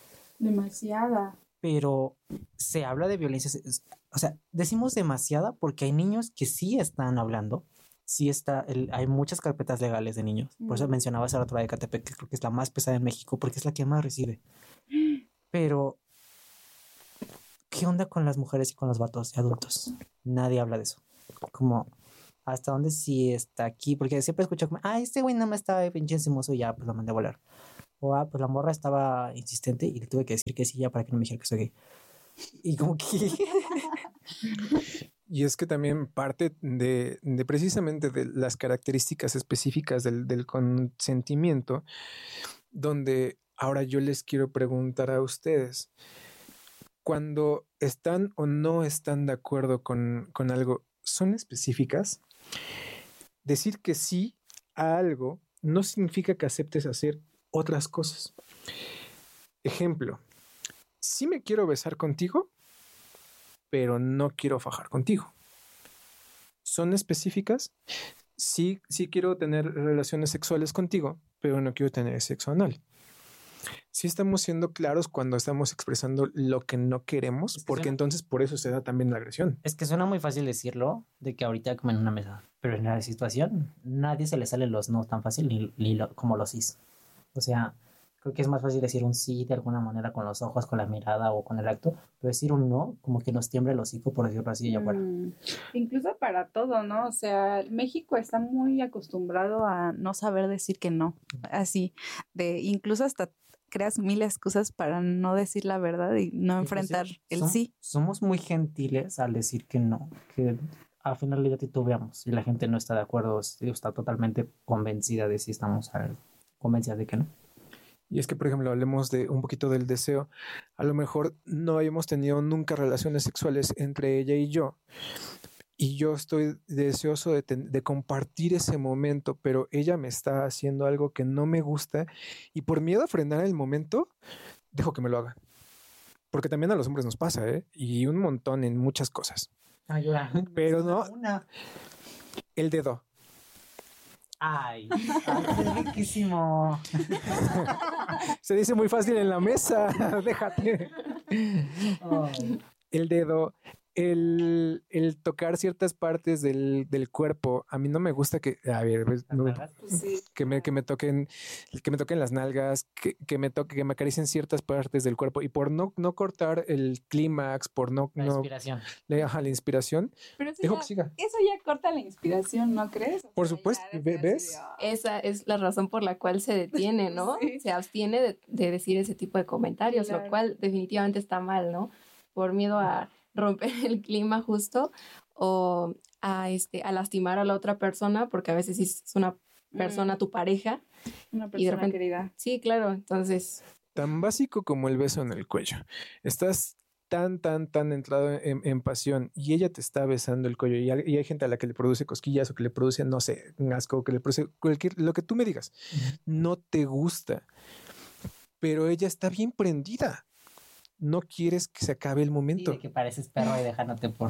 Demasiada. Pero se habla de violencia, se- o sea, decimos demasiada porque hay niños que sí están hablando sí está, el, hay muchas carpetas legales de niños. Por eso Mm. mencionaba esa otra de Catepec, que creo que es la más pesada en México, porque es la que más recibe. Pero, ¿qué onda con las mujeres y con los vatos y adultos? Nadie habla de eso. Como, ¿hasta dónde sí está aquí? Porque siempre escucho como, ah, este güey no me estaba pinche encimoso y ya, pues lo mandé a volar. O, ah, pues la morra estaba insistente y le tuve que decir que sí ya para que no me dijera que soy gay. Y como que... Y es que también parte de, de precisamente de las características específicas del, del consentimiento, donde ahora yo les quiero preguntar a ustedes, cuando están o no están de acuerdo con, con algo, ¿son específicas? Decir que sí a algo no significa que aceptes hacer otras cosas. Ejemplo, sí me quiero besar contigo, pero no quiero fajar contigo. ¿Son específicas? Sí, sí quiero tener relaciones sexuales contigo, pero no quiero tener sexo anal. Sí estamos siendo claros cuando estamos expresando lo que no queremos, Es que porque suena- entonces por eso se da también la agresión. Es que suena muy fácil decirlo, de que ahorita como en una mesa, pero en la situación nadie se le sale los no tan fácil ni, ni lo- como los sí. O sea, creo que es más fácil decir un sí de alguna manera con los ojos, con la mirada o con el acto, pero decir un no, como que nos tiembla el hocico, por decirlo así, allá afuera. Mm, incluso para todo, ¿no? O sea, México está muy acostumbrado a no saber decir que no. Así, de incluso hasta creas mil excusas para no decir la verdad y no enfrentar Inclusive, el som- sí. Somos muy gentiles al decir que no, que al final ya titubeamos y la gente no está de acuerdo, sí, está totalmente convencida de si estamos a- convencidas de que no. Y es que, por ejemplo, hablemos de un poquito del deseo. A lo mejor no habíamos tenido nunca relaciones sexuales entre ella y yo. Y yo estoy deseoso de, ten- de compartir ese momento, pero ella me está haciendo algo que no me gusta y por miedo a frenar el momento, dejo que me lo haga. Porque también a los hombres nos pasa, ¿eh? Y un montón en muchas cosas. Ayuda. Pero no, Una. el dedo. Ay, ay, es riquísimo. Se dice muy fácil en la mesa, déjate. Ay. El dedo, el, el tocar ciertas partes del, del cuerpo. A mí no me gusta que, a ver, pues, Las no, nalgas. Pues sí. que me, que me toquen, que me toquen las nalgas, que, que me toque, que me acaricien ciertas partes del cuerpo. Y por no, no cortar el clímax, por no, La no inspiración. le ajá, la inspiración, Pero eso dejo ya, que siga. eso ya corta la inspiración, ¿no crees? O Por sea, supuesto, ya ¿ve- decir así ves? de, "Ah". Esa es la razón por la cual se detiene, ¿no? Sí. Se abstiene de, de decir ese tipo de comentarios, Claro. lo cual definitivamente está mal, ¿no? Por miedo a romper el clima justo o a, este, a lastimar a la otra persona, porque a veces sí es una persona, Mm. tu pareja. Una Y de persona repente- querida. Sí, claro, entonces, Tan básico como el beso en el cuello. Estás tan, tan, tan entrado en, en pasión y ella te está besando el cuello y hay, y hay gente a la que le produce cosquillas o que le produce, no sé, un asco, que le produce cualquier, lo que tú me digas, no te gusta, pero ella está bien prendida. No quieres que se acabe el Sí, momento. de que pareces perro y dejándote por...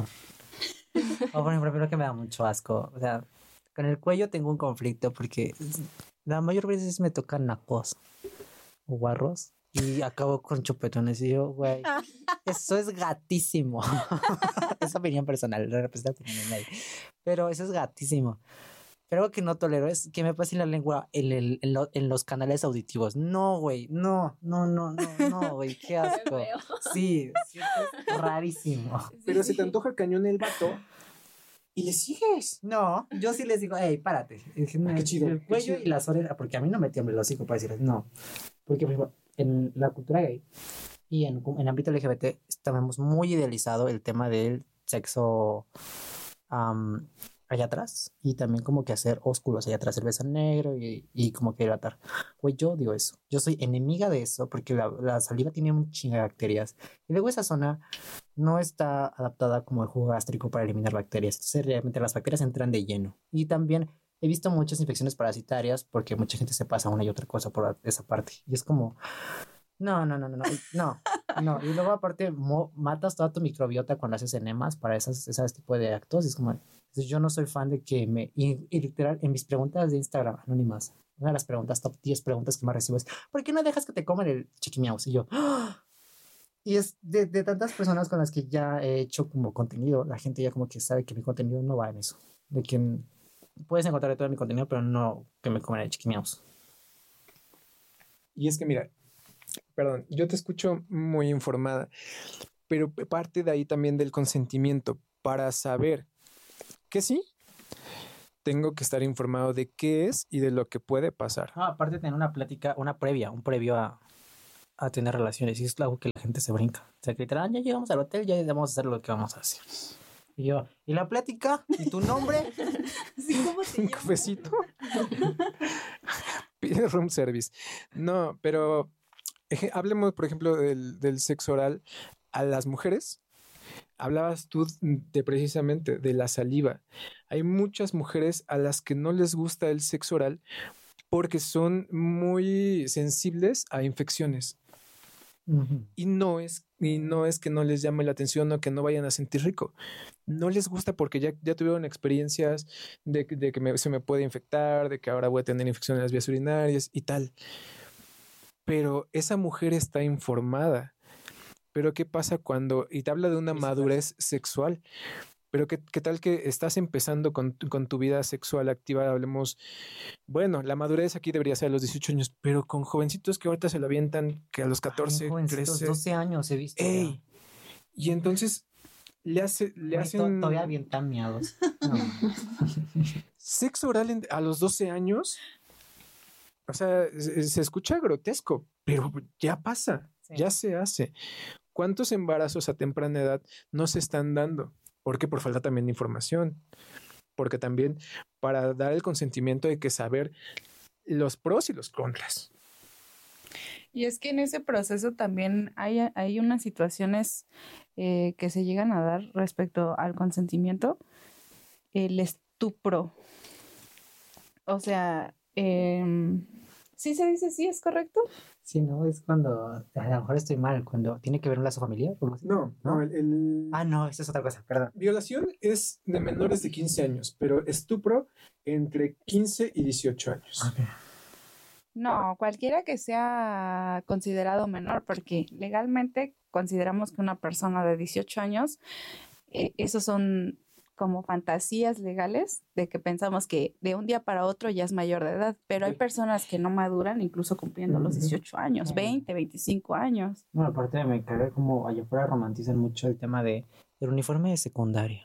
O por ejemplo, primero que me da mucho asco. O sea, con el cuello tengo un conflicto porque la mayor veces me tocan nacos o guarros y acabo con chupetones y yo, güey, eso es gatísimo. Es opinión personal, no representa opinión de nadie. Pero eso es gatísimo. Pero algo que no tolero es que me pasen la lengua en, el, en, lo- en los canales auditivos. No, güey, no, no, no, no, no, güey, qué asco. feo. Sí, sí, es rarísimo. Pero se te antoja el cañón el vato y le sigues. No, yo sí les digo, hey, párate. Y dije, no, Qué chido, el qué cuello chido. y las orejas, porque a mí no me tiembla el hocico para decirles no. Porque, por ejemplo, en la cultura gay y en, en el ámbito L G B T, estamos muy idealizado el tema del sexo am, allá atrás y también como que hacer ósculos allá atrás, el beso negro y, y como que hidratar. Güey, yo digo eso. Yo soy enemiga de eso porque la, la saliva tiene un chingo de bacterias y luego esa zona no está adaptada como el jugo gástrico para eliminar bacterias. Entonces, realmente las bacterias entran de lleno. Y también he visto muchas infecciones parasitarias porque mucha gente se pasa una y otra cosa por esa parte. Y es como, no, no, no, no, no, no, no. Y luego aparte mo- matas toda tu microbiota cuando haces enemas para esas, esas tipo de actos. Y es como, entonces yo no soy fan de que me, y, y literal, en mis preguntas de Instagram anónimas, una de las preguntas, top diez preguntas que más recibo es, ¿por qué no dejas que te coman el chiquimiaus? Y yo, ¡ah! Y es de, de tantas personas con las que ya he hecho como contenido, la gente ya como que sabe que mi contenido no va en eso. De que puedes encontrar todo mi contenido, pero no que me coman el chiquimiaus. Y es que mira, perdón, yo te escucho muy informada, pero parte de ahí también del consentimiento. Para saber que sí, tengo que estar informado de qué es y de lo que puede pasar. Ah, aparte de tener una plática, una previa, un previo a, a tener relaciones. Y es algo que la gente se brinca. O sea, que literal, ya llegamos al hotel, ya vamos a hacer lo que vamos a hacer. Y yo, ¿y la plática? ¿Y tu nombre? Sí, ¿cómo te ¿Un llamas? cafecito? Pide room service. No, pero eje- hablemos, por ejemplo, del, del sexo oral a las mujeres. Hablabas tú de precisamente de la saliva. Hay muchas mujeres a las que no les gusta el sexo oral porque son muy sensibles a infecciones. Uh-huh. Y no es, y no es que no les llame la atención o que no vayan a sentir rico. No les gusta porque ya, ya tuvieron experiencias de, de que me- se me puede infectar, de que ahora voy a tener infección en las vías urinarias y tal. Pero esa mujer está informada. Pero ¿qué pasa cuando, y te habla de una madurez sexual, pero qué, qué tal que estás empezando con, tu- con tu vida sexual activa? Hablemos, bueno, la madurez aquí debería ser a los dieciocho años, pero con jovencitos que ahorita se lo avientan, que a los catorce, Ay, jovencitos, trece, doce años he visto. ¡ey! Y entonces le, hace, le Güey, to- hacen todavía bien tan miados. No. sexo oral en- a los doce años. O sea, se, se escucha grotesco, pero ya pasa, Sí. ya se hace. ¿Cuántos embarazos a temprana edad no se están dando? ¿Por qué? Por falta también de información. Porque también para dar el consentimiento hay que saber los pros y los contras. Y es que en ese proceso también hay, hay unas situaciones eh, que se llegan a dar respecto al consentimiento. El estupro. O sea, em, ¿sí se dice sí? ¿Es correcto? Sí, no, es cuando, a lo mejor estoy mal, cuando tiene que ver un lazo familiar. ¿O algo así. No, ¿No? no, el, el- Ah, no, eso es otra cosa, perdón. violación es de menores de quince años, pero estupro entre quince y dieciocho años. Ok. No, cualquiera que sea considerado menor, porque legalmente consideramos que una persona de dieciocho años, eh, esos son como fantasías legales de que pensamos que de un día para otro ya es mayor de edad, pero hay Sí. personas que no maduran incluso cumpliendo los Ujú. dieciocho años, Ujú. veinte, veinticinco años. Bueno, aparte me cagué como allá afuera romantizan mucho el tema de el uniforme de secundaria.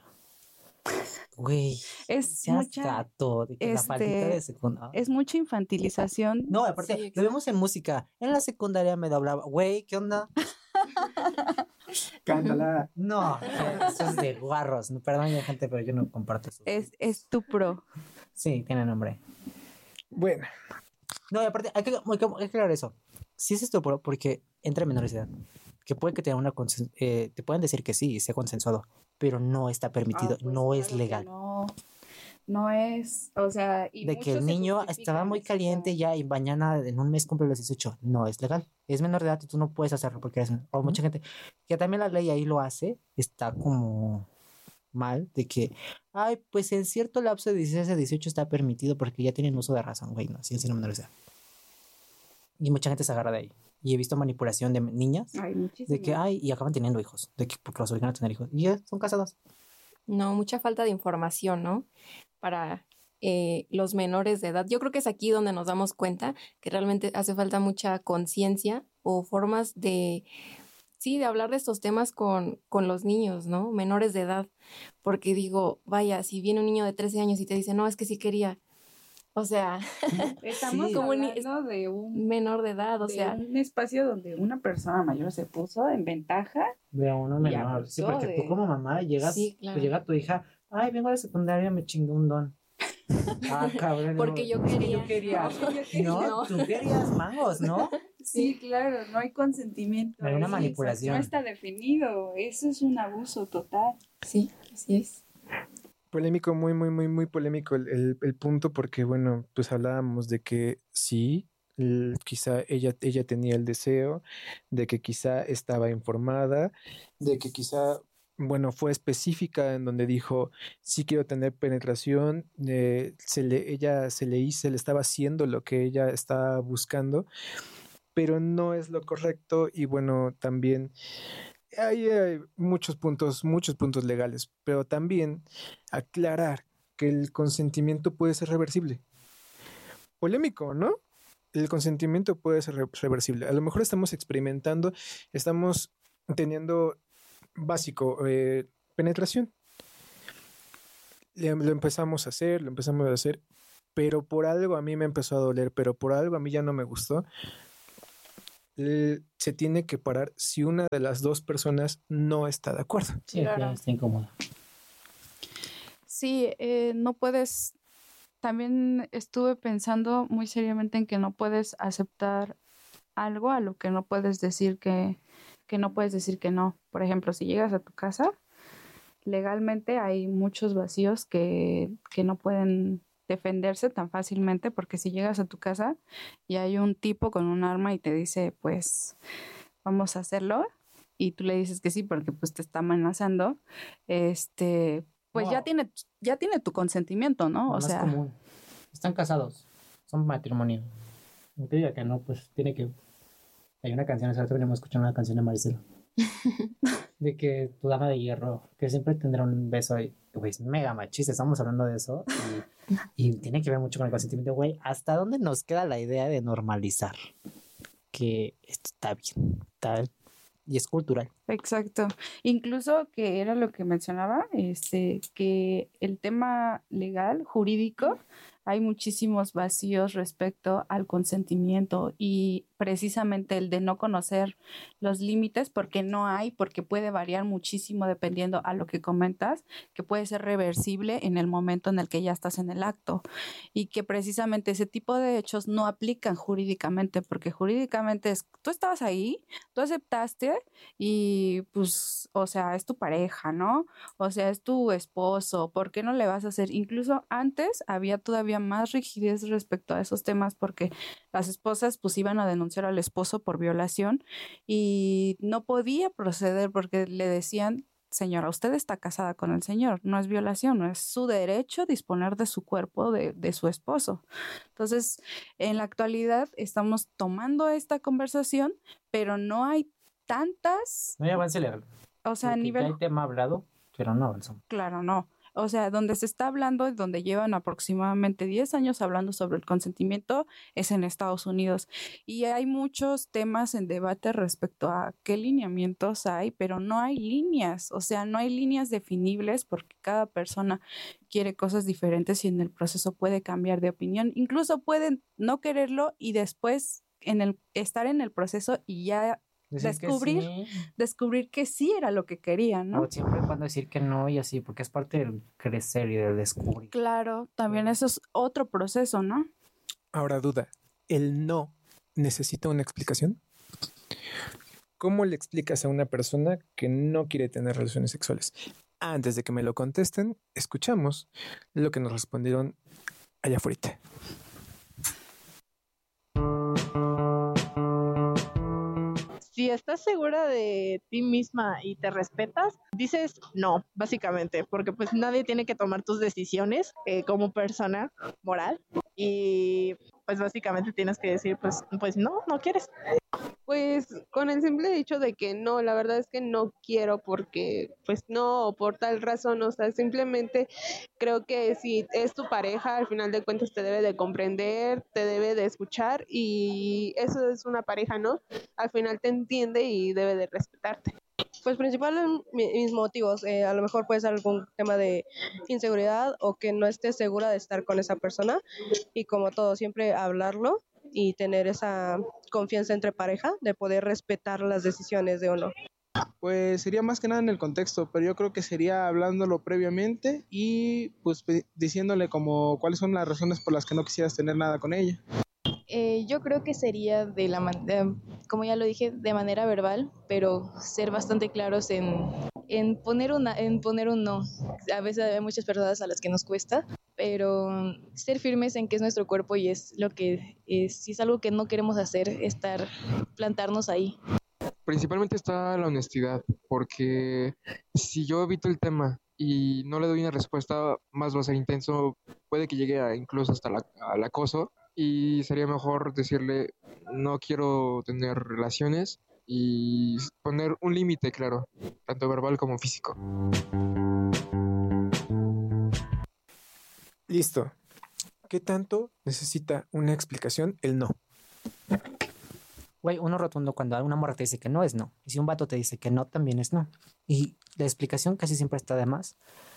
Güey, Es seas mucha, gato, de que la faldita de este, secundaria. es mucha infantilización. No, aparte, Sí, lo exacto. vemos en música. En la secundaria me doblaba. Güey, ¿qué onda? Cántala. No, eso es de guarros. No, perdón, gente, pero yo no comparto eso. Es estupro. Sí, tiene nombre. Bueno, No, y aparte, hay que, hay que, hay que aclarar eso. Sí es estupro porque entra en menores de edad. Que puede que tenga una consen- eh, te pueden decir que sí, sea consensuado, pero no está permitido, Ah, pues no es claro que legal. No, no es, o sea, y De que muchos el se niño justifican estaba muy eso caliente como- ya y mañana en un mes cumple los dieciocho. No es legal. Es menor de edad y tú no puedes hacerlo porque eres menor. O mucha gente que también la ley ahí lo hace, está como mal de que, ay, pues en cierto lapso de dieciséis a dieciocho está permitido porque ya tienen uso de razón, güey, no, siguen siendo menores de edad. Y mucha gente se agarra de ahí. Y he visto manipulación de niñas Ay, muchísimo. de que, ay, y acaban teniendo hijos, de que porque los obligan a tener hijos. Y ya son casados. No, mucha falta de información, ¿no? Para eh, los menores de edad. Yo creo que es aquí donde nos damos cuenta que realmente hace falta mucha conciencia o formas de, sí, de hablar de estos temas con, con los niños, ¿no? Menores de edad. Porque digo, vaya, si viene un niño de trece años y te dice, no, es que sí quería. O sea, Estamos Sí. Como ni- hablando de un, menor de edad, o de sea, un espacio donde una persona mayor se puso en ventaja. De uno Y menor. Sí, abusó porque de- tú como mamá llegas, Sí, claro. pues llega tu hija, ay, vengo a la secundaria, me chingué un don. Ah, cabrón. Porque no, yo porque quería. Yo quería. No, yo quería. No, No. tú querías mangos, ¿no? Sí, claro, no hay consentimiento. Hay una ahí, manipulación. No está definido. Eso es un abuso total. Sí, así es. polémico, muy, muy, muy, muy polémico el, el- el punto porque, bueno, pues hablábamos de que sí, l- quizá ella, ella tenía el deseo, de que quizá estaba informada, de que quizá, bueno, fue específica en donde dijo, sí quiero tener penetración, eh, se le, ella se le hizo, se le estaba haciendo lo que ella estaba buscando, pero no es lo correcto y bueno, también hay, hay muchos puntos, muchos puntos legales, pero también aclarar que el consentimiento puede ser reversible. Polémico, ¿no? El consentimiento puede ser re- reversible. A lo mejor estamos experimentando, estamos teniendo básico, eh, penetración. Le- Lo empezamos a hacer, lo empezamos a hacer, pero por algo a mí me empezó a doler, pero por algo a mí ya no me gustó. L- Se tiene que parar si una de las dos personas no está de acuerdo. Sí, Claro. que está incómoda. Sí, eh, no puedes, también estuve pensando muy seriamente en que no puedes aceptar algo a lo que no puedes decir que, que no puedes decir que no. Por ejemplo, si llegas a tu casa, legalmente hay muchos vacíos que, que no pueden defenderse tan fácilmente, porque si llegas a tu casa y hay un tipo con un arma y te dice, pues, vamos a hacerlo, y tú le dices que sí porque pues te está amenazando, este, pues ya Wow. tiene, ya tiene tu consentimiento, ¿no? Lo O más sea, común. Están casados. Son matrimonio. No te diga que no, pues tiene que... Hay una canción, hace rato venimos escuchando una canción de Marcelo. De que tu dama de hierro, que siempre tendrá un beso y, güey, es mega machista, estamos hablando de eso. Y, y tiene que ver mucho con el consentimiento, güey. ¿Hasta dónde nos queda la idea de normalizar? Que esto está bien, está, y es cultural. exacto. Incluso que era lo que mencionaba, este, que el tema legal, jurídico, hay muchísimos vacíos respecto al consentimiento y precisamente el de no conocer los límites, porque no hay, porque puede variar muchísimo dependiendo a lo que comentas, que puede ser reversible en el momento en el que ya estás en el acto y que precisamente ese tipo de hechos no aplican jurídicamente, porque jurídicamente es, tú estabas ahí, tú aceptaste y pues, o sea, es tu pareja, ¿no? O sea, es tu esposo, ¿por qué no le vas a hacer? Incluso antes había todavía más rigidez respecto a esos temas porque las esposas pues iban a denunciar al esposo por violación y no podía proceder porque le decían, señora, usted está casada con el señor, no es violación, no es su derecho disponer de su cuerpo de, de su esposo. Entonces, en la actualidad estamos tomando esta conversación, pero no hay tantas, No hay avance legal. o sea, a Porque nivel ya hay tema hablado, pero no avanzamos. claro, no. O sea, donde se está hablando, donde llevan aproximadamente diez años hablando sobre el consentimiento, es en Estados Unidos. Y hay muchos temas en debate respecto a qué lineamientos hay, pero no hay líneas. O sea, no hay líneas definibles porque cada persona quiere cosas diferentes y en el proceso puede cambiar de opinión. Incluso pueden no quererlo y después en el, estar en el proceso y ya Decir descubrir, que sí, descubrir que sí era lo que querían, ¿no? o siempre y cuando decir que no y así, porque es parte del crecer y del descubrir. Claro, también eso es otro proceso, ¿no? Ahora duda, ¿el no necesita una explicación? ¿Cómo le explicas a una persona que no quiere tener relaciones sexuales? Antes de que me lo contesten, escuchamos lo que nos respondieron allá afuera. Si estás segura de ti misma y te respetas, dices no, básicamente, porque pues nadie tiene que tomar tus decisiones eh, como persona moral y pues básicamente tienes que decir pues, pues no, no quieres. Pues con el simple hecho de que no, la verdad es que no quiero porque pues no, o por tal razón, o sea, simplemente creo que si es tu pareja, al final de cuentas te debe de comprender, te debe de escuchar y eso es una pareja, ¿no? Al final te entiende y debe de respetarte. Pues principalmente mis motivos, eh, a lo mejor puede ser algún tema de inseguridad o que no estés segura de estar con esa persona y como todo, siempre hablarlo y tener esa confianza entre pareja de poder respetar las decisiones de uno. Pues sería más que nada en el contexto, pero yo creo que sería hablándolo previamente y pues pe- diciéndole como cuáles son las razones por las que no quisieras tener nada con ella. Eh, yo creo que sería de la man- de- como ya lo dije, de manera verbal, pero ser bastante claros en, en poner una, en poner un no. A veces hay muchas personas a las que nos cuesta, pero ser firmes en que es nuestro cuerpo y es lo que es, si es algo que no queremos hacer, estar, plantarnos ahí. Principalmente está la honestidad, porque si yo evito el tema y no le doy una respuesta, más va a ser intenso, puede que llegue a, incluso hasta la, al acoso, y sería mejor decirle no quiero tener relaciones y poner un límite claro, tanto verbal como físico. Listo. ¿Qué tanto necesita una explicación el no? Güey, uno rotundo cuando una morra te dice que no es no. Y si un vato te dice que no, también es no. Y la explicación casi siempre está de más.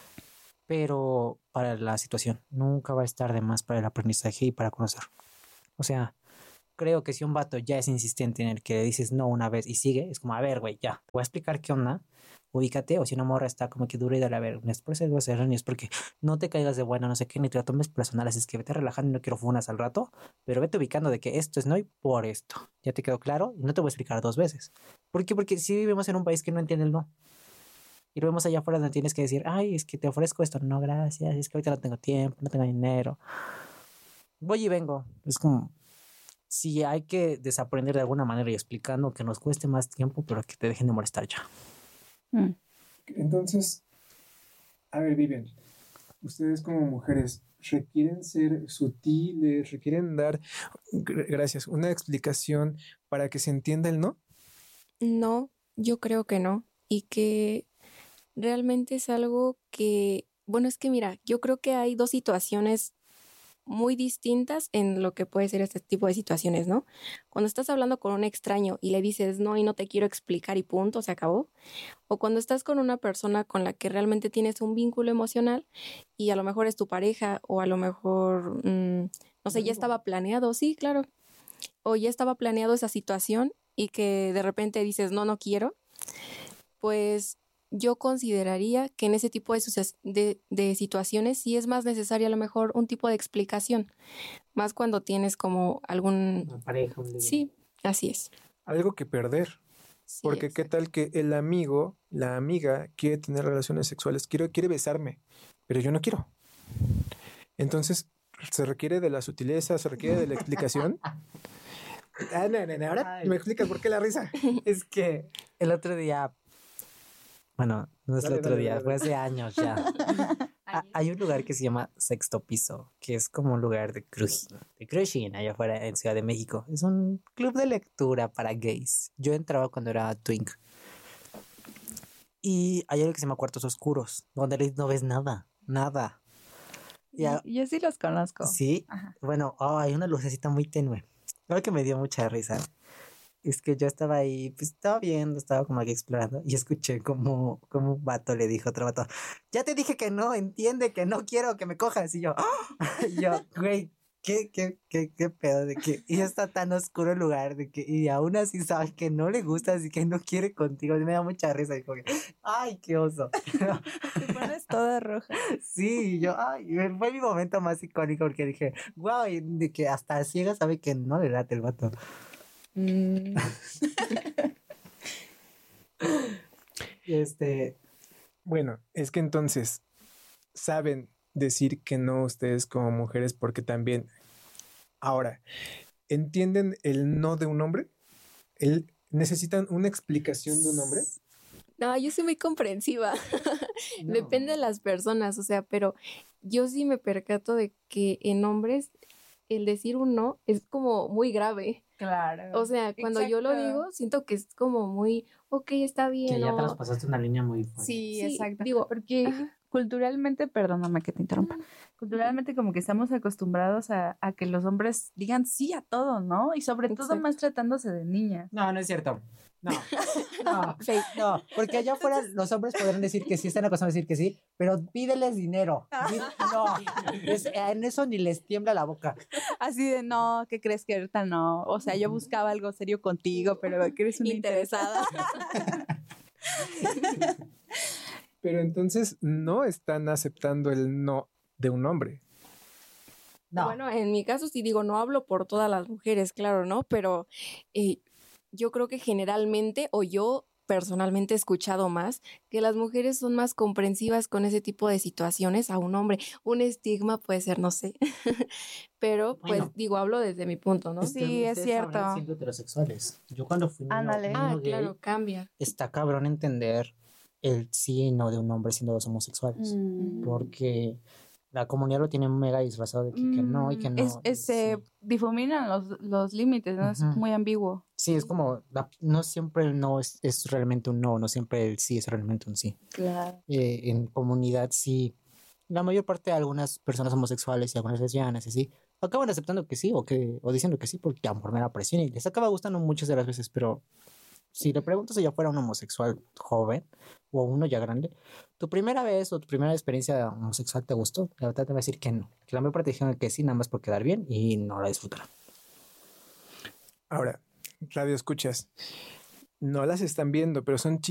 Pero para la situación, nunca va a estar de más para el aprendizaje y para conocer. O sea, creo que si un vato ya es insistente en el que le dices no una vez y sigue, es como, a ver, güey, ya, te voy a explicar qué onda, ubícate. O si una morra está como que dura y dale, a ver, no es por ser grosero, ni es porque no te caigas de buena, no sé qué, ni te lo tomes personal, así es que vete relajando y no quiero funas al rato, pero vete ubicando de que esto es no y por esto. ¿Ya te quedó claro? Y no te voy a explicar dos veces. ¿Por qué? Porque si vivimos en un país que no entiende el no. Y lo vemos allá afuera donde tienes que decir, ay, es que te ofrezco esto. No, gracias, es que ahorita no tengo tiempo, no tengo dinero. Voy y vengo. Es como, si hay que desaprender de alguna manera y explicando que nos cueste más tiempo, pero que te dejen de molestar ya. Mm. Entonces, a ver, Vivian, ustedes como mujeres requieren ser sutiles, requieren dar, gracias, una explicación para que se entienda el no. No, yo creo que no. Y que realmente es algo que, bueno, es que mira, yo creo que hay dos situaciones muy distintas en lo que puede ser este tipo de situaciones, ¿no? Cuando estás hablando con un extraño y le dices no y no te quiero explicar y punto, se acabó. O cuando estás con una persona con la que realmente tienes un vínculo emocional y a lo mejor es tu pareja o a lo mejor, mmm, no sé, ya estaba planeado, sí, claro. O ya estaba planeado esa situación y que de repente dices no, no quiero, pues yo consideraría que en ese tipo de, de, de situaciones sí es más necesaria a lo mejor un tipo de explicación, más cuando tienes como algún... Una pareja, un sí, así es. Algo que perder, sí, porque exacto. Qué tal que el amigo, la amiga quiere tener relaciones sexuales, quiere, quiere besarme, pero yo no quiero. Entonces, se requiere de la sutileza, se requiere de la explicación. Ah, no, no, no. Ahora Ay. me explicas por qué la risa. Es que el otro día... Bueno, no es dale, el otro dale, día, dale. Fue hace años ya. ah, hay un lugar que se llama Sexto Piso, que es como un lugar de cruising, de cruising allá afuera en Ciudad de México. Es un club de lectura para gays. Yo entraba cuando era twink. Y hay algo que se llama Cuartos Oscuros, donde no ves nada, nada. Ya, yo sí los conozco. Sí, Ajá. Bueno, oh, hay una lucecita muy tenue. Algo que me dio mucha risa. Es que yo estaba ahí, pues estaba viendo, estaba como aquí explorando y escuché como, como un vato le dijo a otro vato, ya te dije que no, entiende que no quiero que me cojas. Y yo, ¡oh! Y yo, güey, ¿qué, qué, qué, qué pedo? De que y está tan oscuro el lugar, de que, y aún así sabes que no le gusta, así que no quiere contigo. Y me da mucha risa, y como que, ¡ay, qué oso! Te pones toda roja. Sí, yo, ay, fue mi momento más icónico porque dije, wow, de que hasta ciega sabe que no le late el vato. Mm. este bueno, es que entonces saben decir que no ustedes como mujeres porque también ahora ¿entienden el no de un hombre? ¿El, necesitan una explicación de un hombre? No, yo soy muy comprensiva. No. Depende de las personas, o sea, pero yo sí me percato de que en hombres el decir un no es como muy grave. Claro. O sea, cuando Exacto. yo lo digo, siento que es como muy, ok, está bien. Que ya ¿no? traspasaste una línea muy fuerte. Sí, sí, exacto. Digo, porque ajá. culturalmente, perdóname que te interrumpa, culturalmente como que estamos acostumbrados a, a que los hombres digan sí a todo, ¿no? Y sobre Exacto. todo más tratándose de niñas. No, no es cierto. No, no, no, porque allá afuera los hombres podrán decir que sí, están acostumbrados a decir que sí, pero pídeles dinero. No, es, en eso ni les tiembla la boca. Así de, no, ¿qué crees que ahorita no? O sea, yo buscaba algo serio contigo, pero que eres una interesada. Pero entonces no están aceptando el no de un hombre. No. Bueno, en mi caso sí digo, no hablo por todas las mujeres, claro, ¿no? Pero eh, yo creo que generalmente, o yo personalmente he escuchado más, que las mujeres son más comprensivas con ese tipo de situaciones a un hombre. Un estigma puede ser, no sé, pero pues bueno, digo, hablo desde mi punto, ¿no? Sí, es cierto. Siendo heterosexuales. Yo cuando fui niño, Ándale. Ah, gay, claro, cambia. Está cabrón entender el sí y no de un hombre siendo dos homosexuales, mm. porque la comunidad lo tiene mega disfrazado de que, mm. que no y que no. Es, es, se sí. difuminan los, los límites, ¿no? Uh-huh. Es muy ambiguo. Sí, es como, la, no siempre el no es, es realmente un no, no siempre el sí es realmente un sí. Claro. Eh, en comunidad sí la mayor parte de algunas personas homosexuales y algunas lesbianas y así, acaban aceptando que sí o que o diciendo que sí porque a por mera presión y les acaba gustando muchas de las veces, pero si le preguntas si ya fuera un homosexual joven o uno ya grande, tu primera vez o tu primera experiencia homosexual te gustó, la verdad te va a decir que no, que la mayor parte dijeron que sí, nada más por quedar bien y no la disfrutarán. Ahora, radio escuchas, no las están viendo, pero son